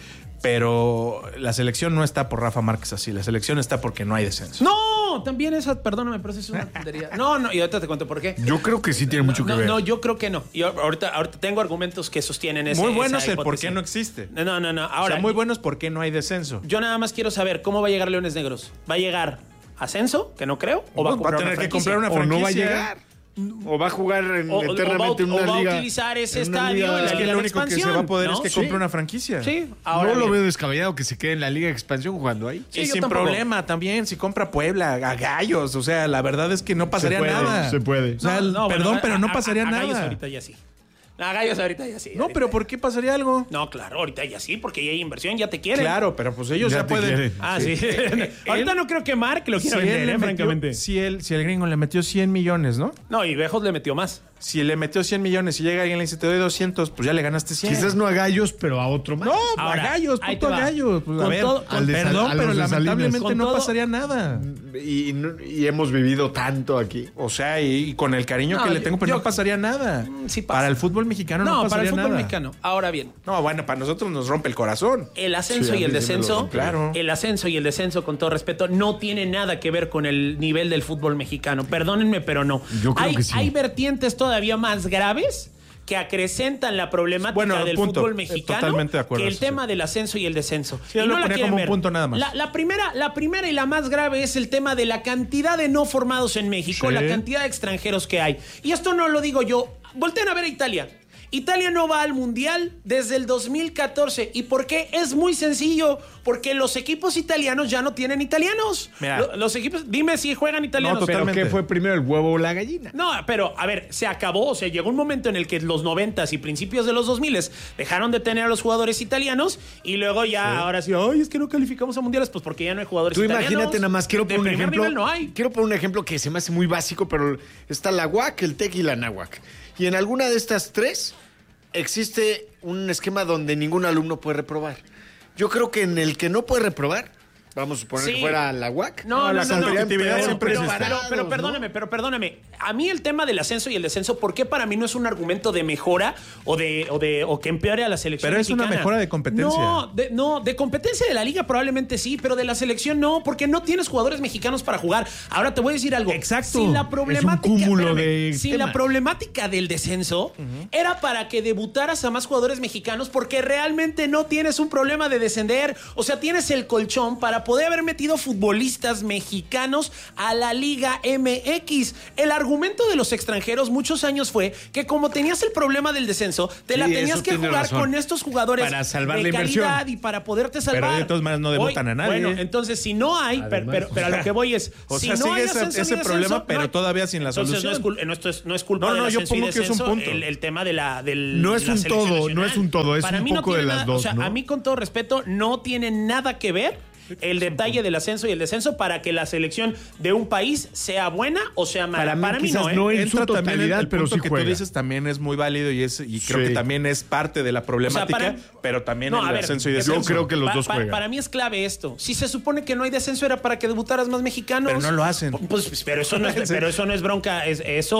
pero la selección no está por Rafa Márquez así, la selección está porque no hay descenso. No, también esa, perdóname, pero eso es una tontería. No, no, y ahorita te cuento por qué. Yo creo que sí tiene mucho que No, ver. no, yo creo que no. Y ahorita, ahorita tengo argumentos que sostienen ese, Muy bueno esa es el por hipótesis. qué no existe. No, no, no. O Ahora, sea, muy bueno es por qué no hay descenso. yo nada más quiero saber cómo va a llegar Leones Negros. ¿Va a llegar ascenso, que no creo? ¿O va a, Pues va a comprar tener una que franquicia? comprar una O no va a franquicia. llegar. O va a jugar en- O- o va a- eternamente en o una va a liga. utilizar ese en una estadio liga- en la Es que Liga lo de único que se Expansión, va a poder ¿no? es que Sí. compre una franquicia. Sí, ahora no lo bien. veo descabellado que se quede en la Liga de Expansión jugando ahí. Sí, y yo sin tampoco. problema también, si compra Puebla, a Gallos, o sea, la verdad es que no pasaría Se puede, nada. se puede. O sea, No, no, perdón, bueno, pero a- no a- pasaría a- a Gallos nada. ahorita ya sí. A Gallos ahorita ya sí. No, ahorita pero ya. ¿por qué pasaría algo? No, claro, ahorita ya sí, porque ya hay inversión, ya te quieren. Claro, pero pues ellos Ya ya, te pueden. quieren. Ah, sí. ahorita no creo que Mark lo quiera Si él vender, le eh, metió- francamente. si, él, si el gringo le metió cien millones, ¿no? No, y Bejos le metió más. Si le metió cien millones y llega alguien y le dice te doy doscientos, pues ya le ganaste cien. Quizás no a Gallos, pero a otro más. No, Ahora, a Gallos, ahí puto te va. Gallos. Pues, a Con ver, todo- al de Sal- perdón, a pero los de lamentablemente Salinas. no Con todo- pasaría nada. Y, no- y hemos vivido tanto aquí. O sea, y, y con el cariño No, que le yo- tengo, pero yo- no pasaría nada. sí pasa. Para el fútbol mexicano no, No, para pasaría el fútbol nada. mexicano. Ahora bien, No, bueno, para nosotros nos rompe el corazón. el ascenso Sí, a y el mí sí me lo descenso, rompe. Claro. el ascenso y el descenso, con todo respeto, no tiene nada que ver con el nivel del fútbol mexicano. Perdónenme, pero no. Yo creo hay, que sí. hay vertientes todavía más graves que acrecentan la problemática Bueno, del punto. fútbol Eh, mexicano totalmente de acuerdo, que el sí. tema del ascenso y el descenso. Sí, yo y lo no la ponía quieren como un ver. punto nada más. La, la primera, la primera y la más grave es el tema de la cantidad de no formados en México, Sí. la cantidad de extranjeros que hay. Y esto no lo digo yo. Volteen a ver a Italia. Italia no va al Mundial desde el dos mil catorce. ¿Y por qué? Es muy sencillo. Porque los equipos italianos ya no tienen italianos. Mira. Lo- Los equipos, dime si juegan italianos. No, ¿Pero totalmente. qué fue primero, el huevo o la gallina? No, pero a ver, se acabó. O sea, llegó un momento en el que los noventas y principios de los dos miles dejaron de tener a los jugadores italianos y luego ya, ahora sí, ay, es que no calificamos a mundiales, pues porque ya no hay jugadores Tú italianos. imagínate nada más, quiero De poner un primer ejemplo. nivel no hay. Quiero poner un ejemplo que se me hace muy básico, pero está la U A C, el TEC y la NAWAC. Y en alguna de estas tres existe un esquema donde ningún alumno puede reprobar. Yo creo que en el que no puede reprobar, vamos a suponer Sí. que fuera la U A C. No, no, la no, no, competitividad pero, siempre pero, existe. pero, pero perdóname, pero perdóname. A mí el tema del ascenso y el descenso, ¿por qué para mí no es un argumento de mejora o de, o de o que empeore a la selección Pero es una mexicana? mejora de competencia. No, de, no, de competencia de la liga probablemente sí, pero de la selección no, porque no tienes jugadores mexicanos para jugar. Ahora te voy a decir algo. Exacto. Sin la Es un problemática, cúmulo espérame, de sin temas. la problemática del descenso, era para que debutaras a más jugadores mexicanos, porque realmente no tienes un problema de descender. O sea, tienes el colchón para poder haber metido futbolistas mexicanos a la Liga M X. El argumento de los extranjeros muchos años fue que como tenías el problema del descenso, te Sí, la tenías eso que tiene jugar razón. con estos jugadores Para salvar de la inversión. calidad y para poderte salvar. de todas maneras no debutan a nadie. Bueno, entonces si no hay, per- Además. pero, pero a lo que voy es, O si sea, no sigue hay ese- ascenso ni ese descenso, problema, no pero hay- todavía sin la Entonces, solución. No es, cul- no, esto es, no es culpa No, del no, yo ascenso y pongo que es un descenso, punto. El, el tema de la del No es la un selección todo, no nacional. es un todo, es Para un mí no poco de tiene las nada- dos, O sea, ¿no? a mí con todo respeto no tiene nada que ver el detalle del ascenso y el descenso para que la selección de un país sea buena o sea mala. Para mí quizás no, ¿eh? no en Entra su también el, totalidad, el pero punto sí que juega. tú dices también es muy válido y es y creo Sí. que también es parte de la problemática, para- pero también No, el a ver, ascenso y yo descenso. Yo creo que los Pa- dos pa- juegan. Para mí es clave esto. Si se supone que no hay descenso era para que debutaras más mexicanos. Pero no lo hacen. Pues, pero eso no es, pero eso no es bronca. Es, eso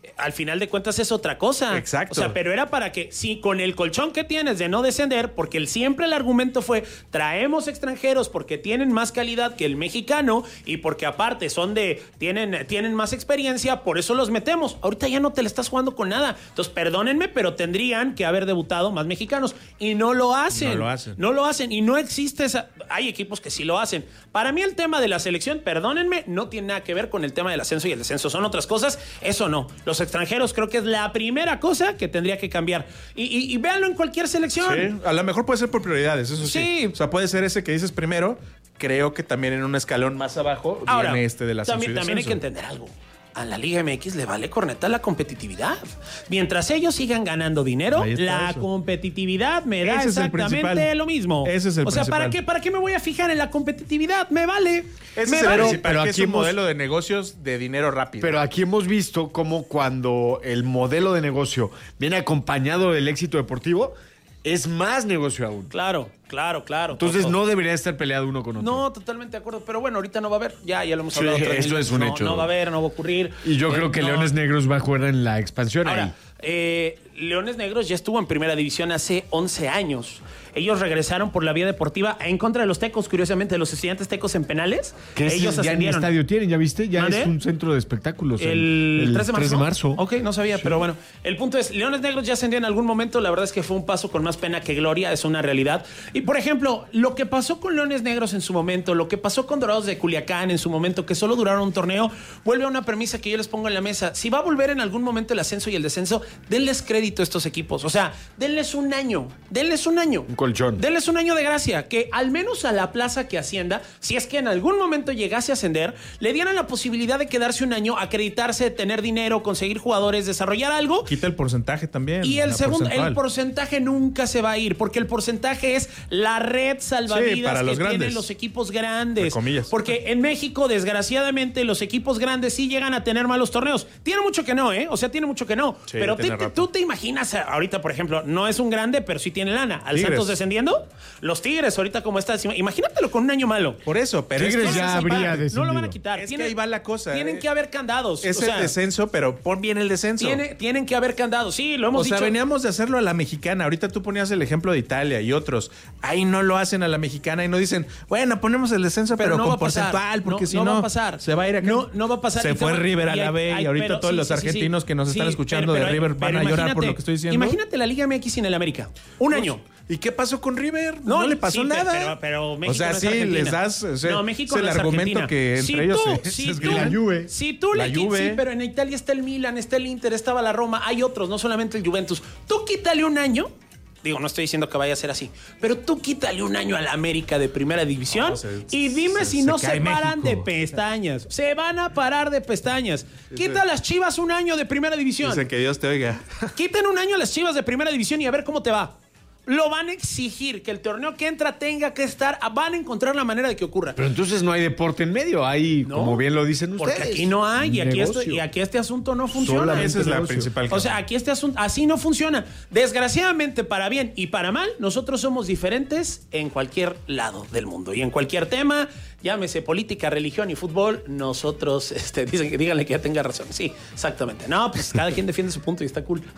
al final de cuentas es otra cosa. Exacto. O sea, pero era para que, si con el colchón que tienes de no descender, porque el, siempre el argumento fue, traemos extranjeros porque tienen más calidad que el mexicano y porque aparte son de, tienen, tienen más experiencia, por eso los metemos. Ahorita ya no te le estás jugando con nada. Entonces, perdónenme, pero tendrían que haber debutado más mexicanos. Y no lo hacen. No lo hacen. No lo hacen. Y no existe esa... Hay equipos que sí lo hacen. Para mí el tema de la selección, perdónenme, no tiene nada que ver con el tema del ascenso y el descenso. Son otras cosas. Eso no. Los extranjeros creo que es la primera cosa que tendría que cambiar. Y, y, y véanlo en cualquier selección. Sí, a lo mejor puede ser por prioridades, eso sí. Sí. O sea, puede ser ese que dices primero. Creo que también en un escalón más abajo Ahora, viene este del ascenso también, y también hay que descenso. entender algo. A la Liga M X le vale corneta la competitividad. Mientras ellos sigan ganando dinero, Ahí está la eso. competitividad me da Ese es el exactamente principal. lo mismo. Ese es el O sea, ¿para principal. qué, ¿para qué me voy a fijar en la competitividad? Me vale. Ese me es el vale. principal, pero que aquí es un hemos- modelo de negocios de dinero rápido. Pero aquí hemos visto cómo cuando el modelo de negocio viene acompañado del éxito deportivo, es más negocio aún. Claro, claro, claro. Entonces Toto. no debería estar peleado uno con otro. No, totalmente de acuerdo. Pero bueno, ahorita no va a haber. Ya, ya lo hemos Sí, hablado. otras esto veces. es un No, hecho. No va a haber, no va a ocurrir. Y yo Eh, creo que no. Leones Negros va a jugar en la expansión ahí. Ahora, eh, Leones Negros ya estuvo en primera división hace once años. Ellos regresaron por la vía deportiva en contra de los tecos, curiosamente, de los estudiantes tecos en penales. Que Ellos ya ni ascendieron. estadio tienen, ¿ya viste? Ya ¿Mande? es un centro de espectáculos. El, el tres de marzo. Ok, no sabía, pero bueno. El punto es, Leones Negros ya ascendió en algún momento. La verdad es que fue un paso con más pena que gloria. Es una realidad. Y, por ejemplo, lo que pasó con Leones Negros en su momento, lo que pasó con Dorados de Culiacán en su momento, que solo duraron un torneo, vuelve a una premisa que yo les pongo en la mesa. Si va a volver en algún momento el ascenso y el descenso, denles crédito a estos equipos. O sea, denles un año. Denles un año. Un colchón. Denles un año de gracia, que al menos a la plaza que ascienda, si es que en algún momento llegase a ascender, le dieran la posibilidad de quedarse un año, acreditarse, tener dinero, conseguir jugadores, desarrollar algo. Quita el porcentaje también. Y el la segundo, el porcentual. porcentaje nunca se va a ir, porque el porcentaje es la red salvavidas Sí, para que los tienen grandes. los equipos grandes. Entre comillas. Porque en México, desgraciadamente, los equipos grandes sí llegan a tener malos torneos. Tiene mucho que no, ¿eh? O sea, tiene mucho que no. Sí, pero te- tiene te- rato. tú te imaginas, eh, ahorita, por ejemplo, no es un grande, pero sí tiene lana. Al Tigres. Santos descendiendo, los Tigres, ahorita como está, imagínatelo con un año malo. Por eso, pero Tigres es que ya ese- habría No lo descendido. van a quitar. Es Tiene- que ahí va la cosa. Tienen eh. que haber candados. Es o sea, el descenso, pero pon bien el descenso. tiene- tienen que haber candados. Sí, lo hemos O sea, dicho. veníamos de hacerlo a la mexicana. Ahorita tú ponías el ejemplo de Italia y otros. Ahí no lo hacen a la mexicana y no dicen, bueno, ponemos el descenso, pero, no con va a pasar. porcentual, porque No, si no no, va a pasar. se va a ir acá. No, no va a pasar. Se Y te fue va- River a y la hay- B y hay- ahorita pero- todos sí, los sí, sí, argentinos sí. que nos están Sí, escuchando pero- de pero- River van pero a llorar por imagínate- lo que estoy diciendo. Imagínate la Liga M X sin el América. Un Pues, año. ¿Y qué pasó con River? No, le pasó sí, nada. Pero, pero México o sea, no es sí, Argentina. les das o sea, no, México es el no es argumento Argentina. que entre si ellos tú, se, si se tú, esgrimen. La Juve. Si tú La le quitas, Juve. sí, pero en Italia está el Milan, está el Inter, estaba la Roma, hay otros, no solamente el Juventus. Tú quítale un año. Digo, no estoy diciendo que vaya a ser así, pero tú quítale un año a la América de primera división No, se- y dime se- si se no se cae paran México. de pestañas. Se van a parar de pestañas. Quita a las Chivas un año de primera división. Dicen que Dios te oiga. Quiten un año a las Chivas de primera división y a ver cómo te va. Lo van a exigir, que el torneo que entra tenga que estar, van a encontrar la manera de que ocurra. Pero entonces no hay deporte en medio, hay, No, como bien lo dicen ustedes. Porque aquí no hay y aquí, negocio. esto, y aquí este asunto no funciona. Solamente Esa es la negocio. principal. O sea, aquí este asunto así no funciona. Desgraciadamente, para bien y para mal, nosotros somos diferentes en cualquier lado del mundo. Y en cualquier tema, llámese política, religión y fútbol, nosotros, este, dicen que díganle que ya tenga razón. Sí, exactamente. No, pues cada quien defiende su punto y está cool.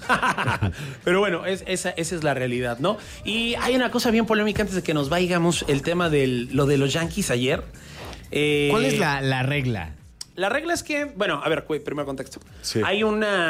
Pero bueno, es, esa, esa es la realidad, ¿no? Y hay una cosa bien polémica antes de que nos vaigamos, el tema de lo de los Yankees ayer. Eh, ¿Cuál es la, la regla? La regla es que, bueno, a ver, cu- primero contexto. Sí. Hay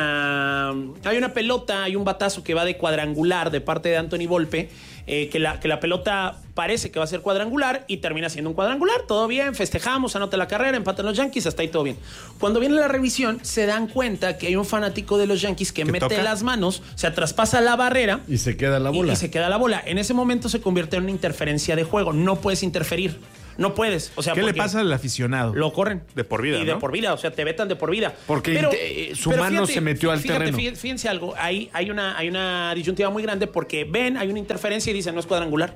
una hay una pelota, hay un batazo que va de cuadrangular de parte de Anthony Volpe, eh, que, la, que la pelota parece que va a ser cuadrangular y termina siendo un cuadrangular. Todo bien, festejamos, anota la carrera, empatan los Yankees, hasta ahí todo bien. Cuando viene la revisión, se dan cuenta que hay un fanático de los Yankees que mete toca? las manos, o sea, traspasa la barrera Y se queda la y- bola. y se queda la bola. En ese momento se convierte en una interferencia de juego. No puedes interferir. No puedes. O sea, ¿Qué le porque pasa al aficionado? Lo corren. De por vida, Y de ¿no? por vida, o sea, te vetan de por vida. Porque inte- su mano se metió al fíjate, terreno. fí- Fíjense algo, hay, hay, una, hay una disyuntiva muy grande porque ven, hay una interferencia y dicen no es cuadrangular.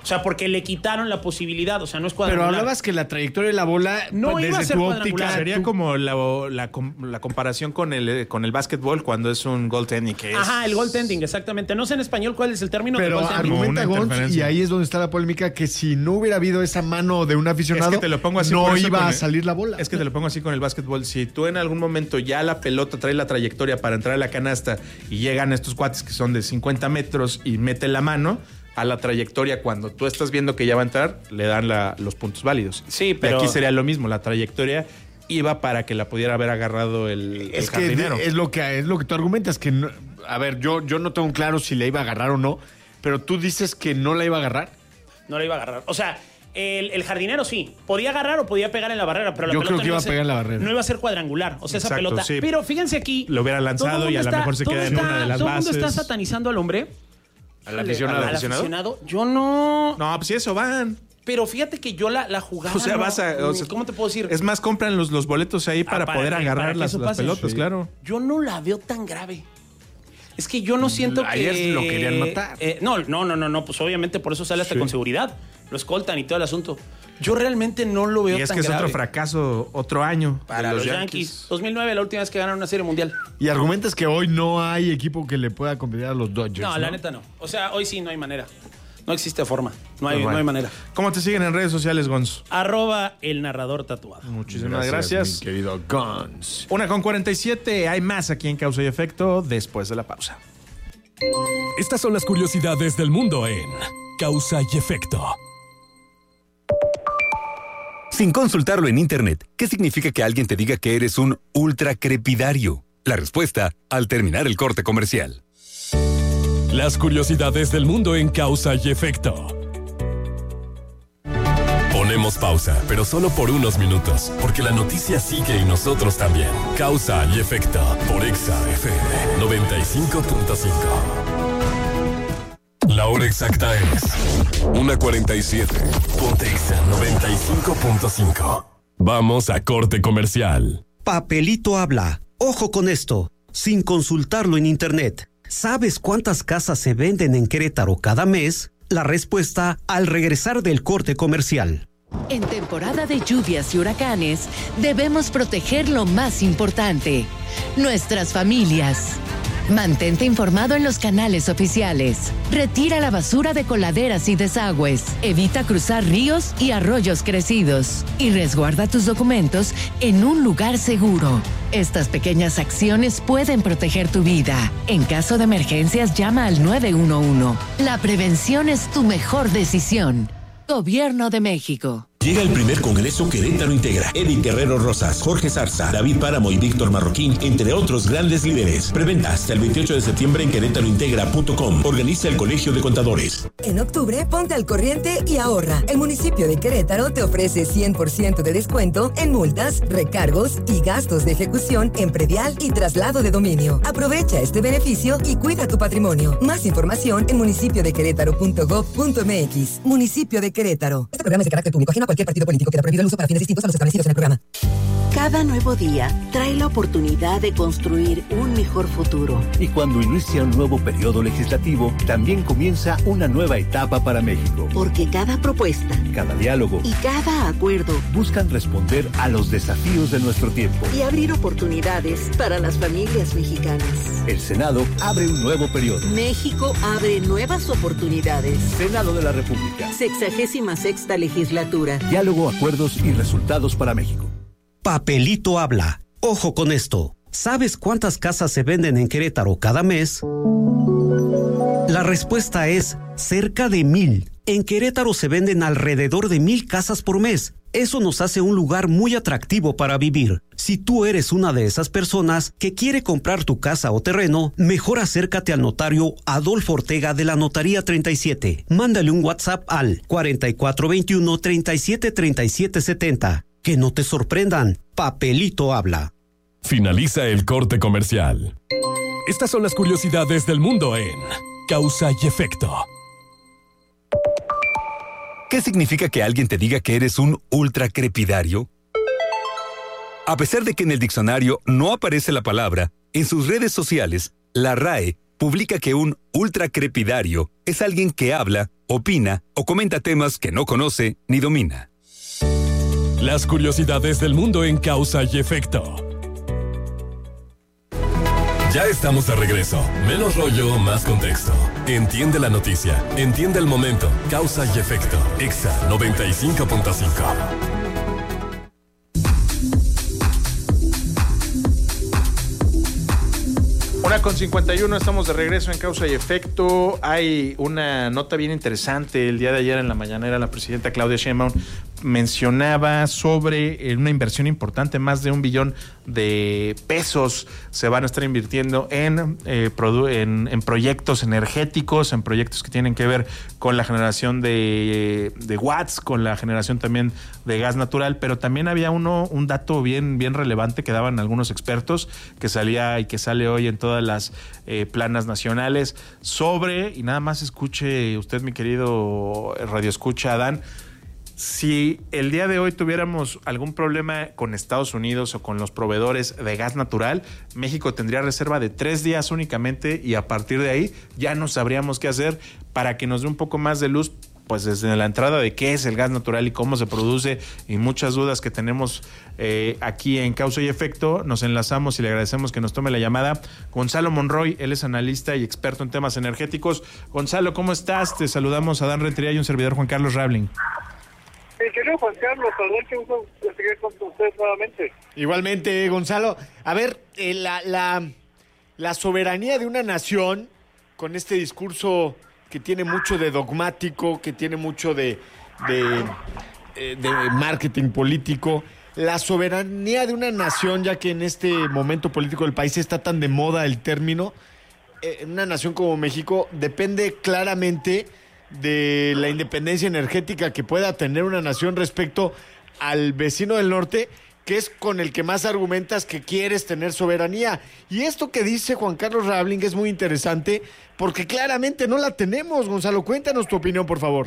O sea, porque le quitaron la posibilidad, o sea, no es cuadrangular. Pero hablabas que la trayectoria de la bola, no desde iba a ser tu cuadrangular. óptica, Sería tú- como la, la, la comparación con el, con el básquetbol cuando es un goaltending, que es... Ajá, el goaltending, exactamente. No sé en español cuál es el término de Pero goaltending. argumenta Como una Gonz, y interferencia. ahí es donde está la polémica, que si no hubiera habido esa mano de un aficionado, Es que te lo pongo así no por eso iba con a el- salir la bola. Es que te lo pongo así con el básquetbol. Si tú en algún momento ya la pelota trae la trayectoria para entrar a la canasta y llegan estos cuates que son de cincuenta metros y mete la mano a la trayectoria, cuando tú estás viendo que ya va a entrar, le dan la- los puntos válidos. Sí, pero- Y aquí sería lo mismo. La trayectoria iba para que la pudiera haber agarrado el, Es el que jardinero. es lo que es lo que tú argumentas, que no- a ver, yo, yo no tengo claro si la iba a agarrar o no, pero tú dices que no la iba a agarrar. No la iba a agarrar. O sea, el, el jardinero sí. Podía agarrar o podía pegar en la barrera, pero la Yo pelota creo que no iba a ser- pegar en la barrera. No iba a ser cuadrangular. O sea, esa Exacto, pelota. sí. Pero fíjense aquí. Lo hubiera lanzado todo el y a mundo lo mejor se todo queda en está- una de las Todo el mundo está bases. satanizando al hombre. Al aficionado. Al aficionado. Yo no. No, pues sí, eso van. Pero fíjate que yo la, la jugada. O sea, no- vas a... o sea, ¿Cómo te puedo decir? Es más, compran los, los boletos ahí para, Ah, para poder que- agarrar para que las, eso las pase. pelotas, Sí. claro. Yo no la veo tan grave. Es que yo no siento Ayer que... lo querían matar. Eh, no, no, no, no, no. Pues obviamente por eso sale hasta Sí. con seguridad. Lo escoltan y todo el asunto. Yo realmente no lo veo Y es tan que es grave. otro fracaso, otro año Para de los, Yankees. dos mil nueve, la última vez que ganaron una serie mundial. Y argumentas que hoy no hay equipo que le pueda competir a los Dodgers. No, No, la neta no. O sea, hoy sí no hay manera. No existe forma. No hay, Pues bueno. no hay manera. ¿Cómo te siguen en redes sociales, Gonz? Arroba el narrador tatuado. Muchísimas gracias. mi querido Guns. Una con cuarenta y siete. Hay más aquí en Causa y Efecto después de la pausa. Estas son las curiosidades del mundo en Causa y Efecto. Sin consultarlo en Internet, ¿qué significa que alguien te diga que eres un ultracrepidario? La respuesta al terminar el corte comercial. Las curiosidades del mundo en Causa y Efecto. Ponemos pausa, pero solo por unos minutos, porque la noticia sigue y nosotros también. Causa y Efecto por Exa F M noventa y cinco punto cinco. La hora exacta es una cuarenta y siete. Ponte Exa noventa y cinco punto cinco. Vamos a corte comercial. Papelito habla. Ojo con esto. Sin consultarlo en Internet. ¿Sabes cuántas casas se venden en Querétaro cada mes? La respuesta al regresar del corte comercial. En temporada de lluvias y huracanes, debemos proteger lo más importante, nuestras familias. Mantente informado en los canales oficiales. Retira la basura de coladeras y desagües. Evita cruzar ríos y arroyos crecidos. Y resguarda tus documentos en un lugar seguro. Estas pequeñas acciones pueden proteger tu vida. En caso de emergencias, llama al nueve uno uno. La prevención es tu mejor decisión. Gobierno de México. Llega el primer Congreso Querétaro Integra. Edith Guerrero Rosas, Jorge Zarza, David Páramo y Víctor Marroquín, entre otros grandes líderes. Preventa hasta el veintiocho de septiembre en querétaro integra punto com. Organiza el Colegio de Contadores. En octubre, ponte al corriente y ahorra. El municipio de Querétaro te ofrece cien por ciento de descuento en multas, recargos y gastos de ejecución en predial y traslado de dominio. Aprovecha este beneficio y cuida tu patrimonio. Más información en municipio de querétaro punto gob punto m x. Municipio de Querétaro. Este programa es de carácter público, ajeno a cualquier partido político. Queda prohibido el uso para fines distintos a los establecidos en el programa. Cada nuevo día trae la oportunidad de construir un mejor futuro. Y cuando inicia un nuevo periodo legislativo, también comienza una nueva etapa para México. Porque cada propuesta Cada diálogo y cada acuerdo buscan responder a los desafíos de nuestro tiempo. y abrir oportunidades para las familias mexicanas. El Senado abre un nuevo periodo. México abre nuevas oportunidades. Senado de la República. Sexagésima sexta legislatura. Diálogo, acuerdos y resultados para México. Papelito habla. Ojo con esto. ¿Sabes cuántas casas se venden en Querétaro cada mes? La respuesta es cerca de mil. En Querétaro se venden alrededor de mil casas por mes. Eso nos hace un lugar muy atractivo para vivir. Si tú eres una de esas personas que quiere comprar tu casa o terreno, mejor acércate al notario Adolfo Ortega de la Notaría treinta y siete. Mándale un WhatsApp al cuarenta y cuatro veintiuno, treinta y siete, treinta y siete setenta. Que no te sorprendan. Papelito habla. Finaliza el corte comercial. Estas son las curiosidades del mundo en Causa y Efecto. ¿Qué significa que alguien te diga que eres un ultracrepidario? A pesar de que en el diccionario no aparece la palabra, en sus redes sociales, la R A E publica que un ultracrepidario es alguien que habla opina o comenta temas que no conoce ni domina. Las curiosidades del mundo en Causa y Efecto. Ya estamos de regreso. Menos rollo, más contexto. Entiende la noticia. Entiende el momento. Causa y Efecto. Exa noventa y cinco punto cinco. Una con cincuenta y uno, estamos de regreso en Causa y Efecto. Hay una nota bien interesante. El día de ayer en la mañanera la presidenta Claudia Sheinbaum mencionaba sobre una inversión importante, más de un billón de pesos se van a estar invirtiendo en, eh, produ- en, en proyectos energéticos, en proyectos que tienen que ver con la generación de, de watts, con la generación también de gas natural, pero también había uno un dato bien, bien relevante que daban algunos expertos, que salía y que sale hoy en todas las eh, planas nacionales, sobre, y nada más escuche usted, mi querido radioescucha Adán, si el día de hoy tuviéramos algún problema con Estados Unidos o con los proveedores de gas natural, México tendría reserva de tres días únicamente y a partir de ahí ya no sabríamos qué hacer para que nos dé un poco más de luz, pues desde la entrada de qué es el gas natural y cómo se produce y muchas dudas que tenemos eh, aquí en Causa y Efecto. Nos enlazamos y le agradecemos que nos tome la llamada Gonzalo Monroy, él es analista y experto en temas energéticos. Gonzalo, ¿cómo estás? Te saludamos a Dan Rentería y un servidor Juan Carlos Rabling. Mi querido Juan Carlos, perdón que uso seguir con usted nuevamente. Igualmente, Gonzalo. A ver, eh, la, la, la soberanía de una nación, con este discurso que tiene mucho de dogmático, que tiene mucho de, de, eh, de marketing político, la soberanía de una nación, ya que en este momento político del país está tan de moda el término, eh, una nación como México depende claramente de la independencia energética que pueda tener una nación respecto al vecino del norte, que es con el que más argumentas que quieres tener soberanía. Y esto que dice Juan Carlos Rabling es muy interesante, porque claramente no la tenemos. Gonzalo, cuéntanos tu opinión, por favor.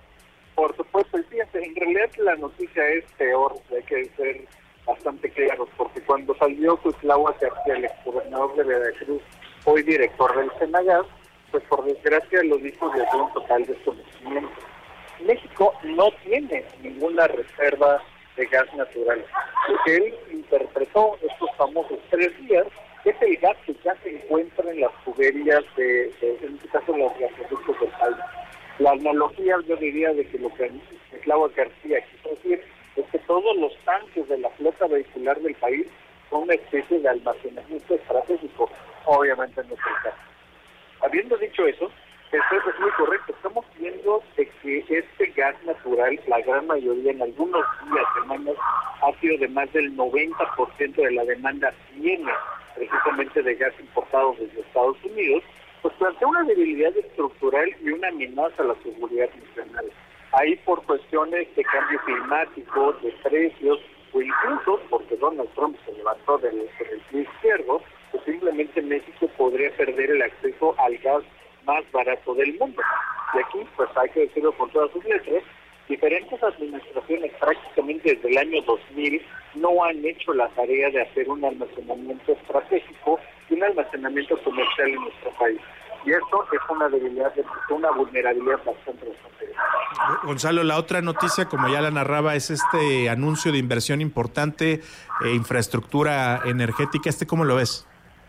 Por supuesto, fíjense, en realidad la noticia es peor, hay que ser bastante claros, porque cuando salió Cuitlahua García, el exgobernador de Veracruz, hoy director del Senagas, pues por desgracia lo dijo desde un total desconocimiento. México no tiene ninguna reserva de gas natural. Lo que él interpretó estos famosos tres días es el gas que ya se encuentra en las tuberías de, de en este caso, los gasoductos del país. La analogía, yo diría, de que lo que Cuitlahua García quiso decir es que todos los tanques de la flota vehicular del país son una especie de almacenamiento estratégico. Obviamente no es el caso. Habiendo dicho eso, eso es muy correcto. Estamos viendo de que este gas natural, la gran mayoría, en algunos días, semanas, ha sido de más del noventa por ciento de la demanda viene precisamente de gas importado desde Estados Unidos, pues plantea una debilidad estructural y una amenaza a la seguridad nacional. Ahí por cuestiones de cambio climático, de precios, o incluso porque Donald Trump se levantó del, del pie izquierdo, pues simplemente México podría perder el acceso al gas más barato del mundo. Y aquí, pues hay que decirlo con todas sus letras, diferentes administraciones prácticamente desde el año dos mil no han hecho la tarea de hacer un almacenamiento estratégico y un almacenamiento comercial en nuestro país. Y esto es una debilidad, una vulnerabilidad bastante bastante grande. Gonzalo, la otra noticia, como ya la narraba, es este anuncio de inversión importante, eh, infraestructura energética. ¿Este cómo lo ves?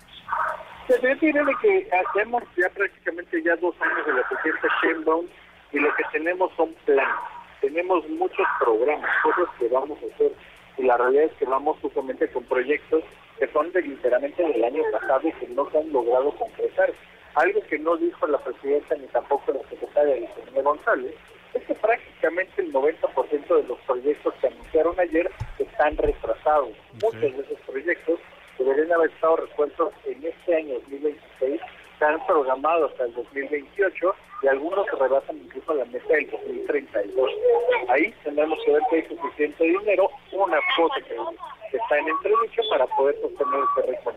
Se refiere de que hacemos ya prácticamente ya dos años de la presidenta Sheinbaum y lo que tenemos son planes. Tenemos muchos programas, cosas que vamos a hacer, y la realidad es que vamos justamente con proyectos que son de, literalmente del año pasado y que no se han logrado concretar. Algo que no dijo la presidenta ni tampoco la secretaria de Economía González es que prácticamente el noventa por ciento de los proyectos que anunciaron ayer están retrasados. Okay. Muchos de esos proyectos deberían haber estado resueltos en este año dos mil veintiséis, se han programado hasta el dos mil veintiocho y algunos se rebasan incluso a la meta del dos mil treinta y dos. Ahí tenemos que ver que hay suficiente dinero, una cosa que, que está en entredicho para poder sostener este ritmo.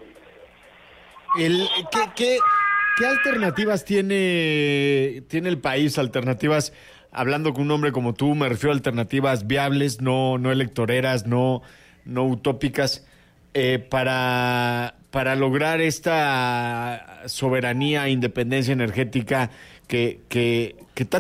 El, ¿qué, qué, ¿Qué alternativas tiene, tiene el país? Alternativas, hablando con un hombre como tú, me refiero a alternativas viables, no, no electoreras, no, no utópicas, eh, para, para lograr esta soberanía, independencia energética que, que, que tanto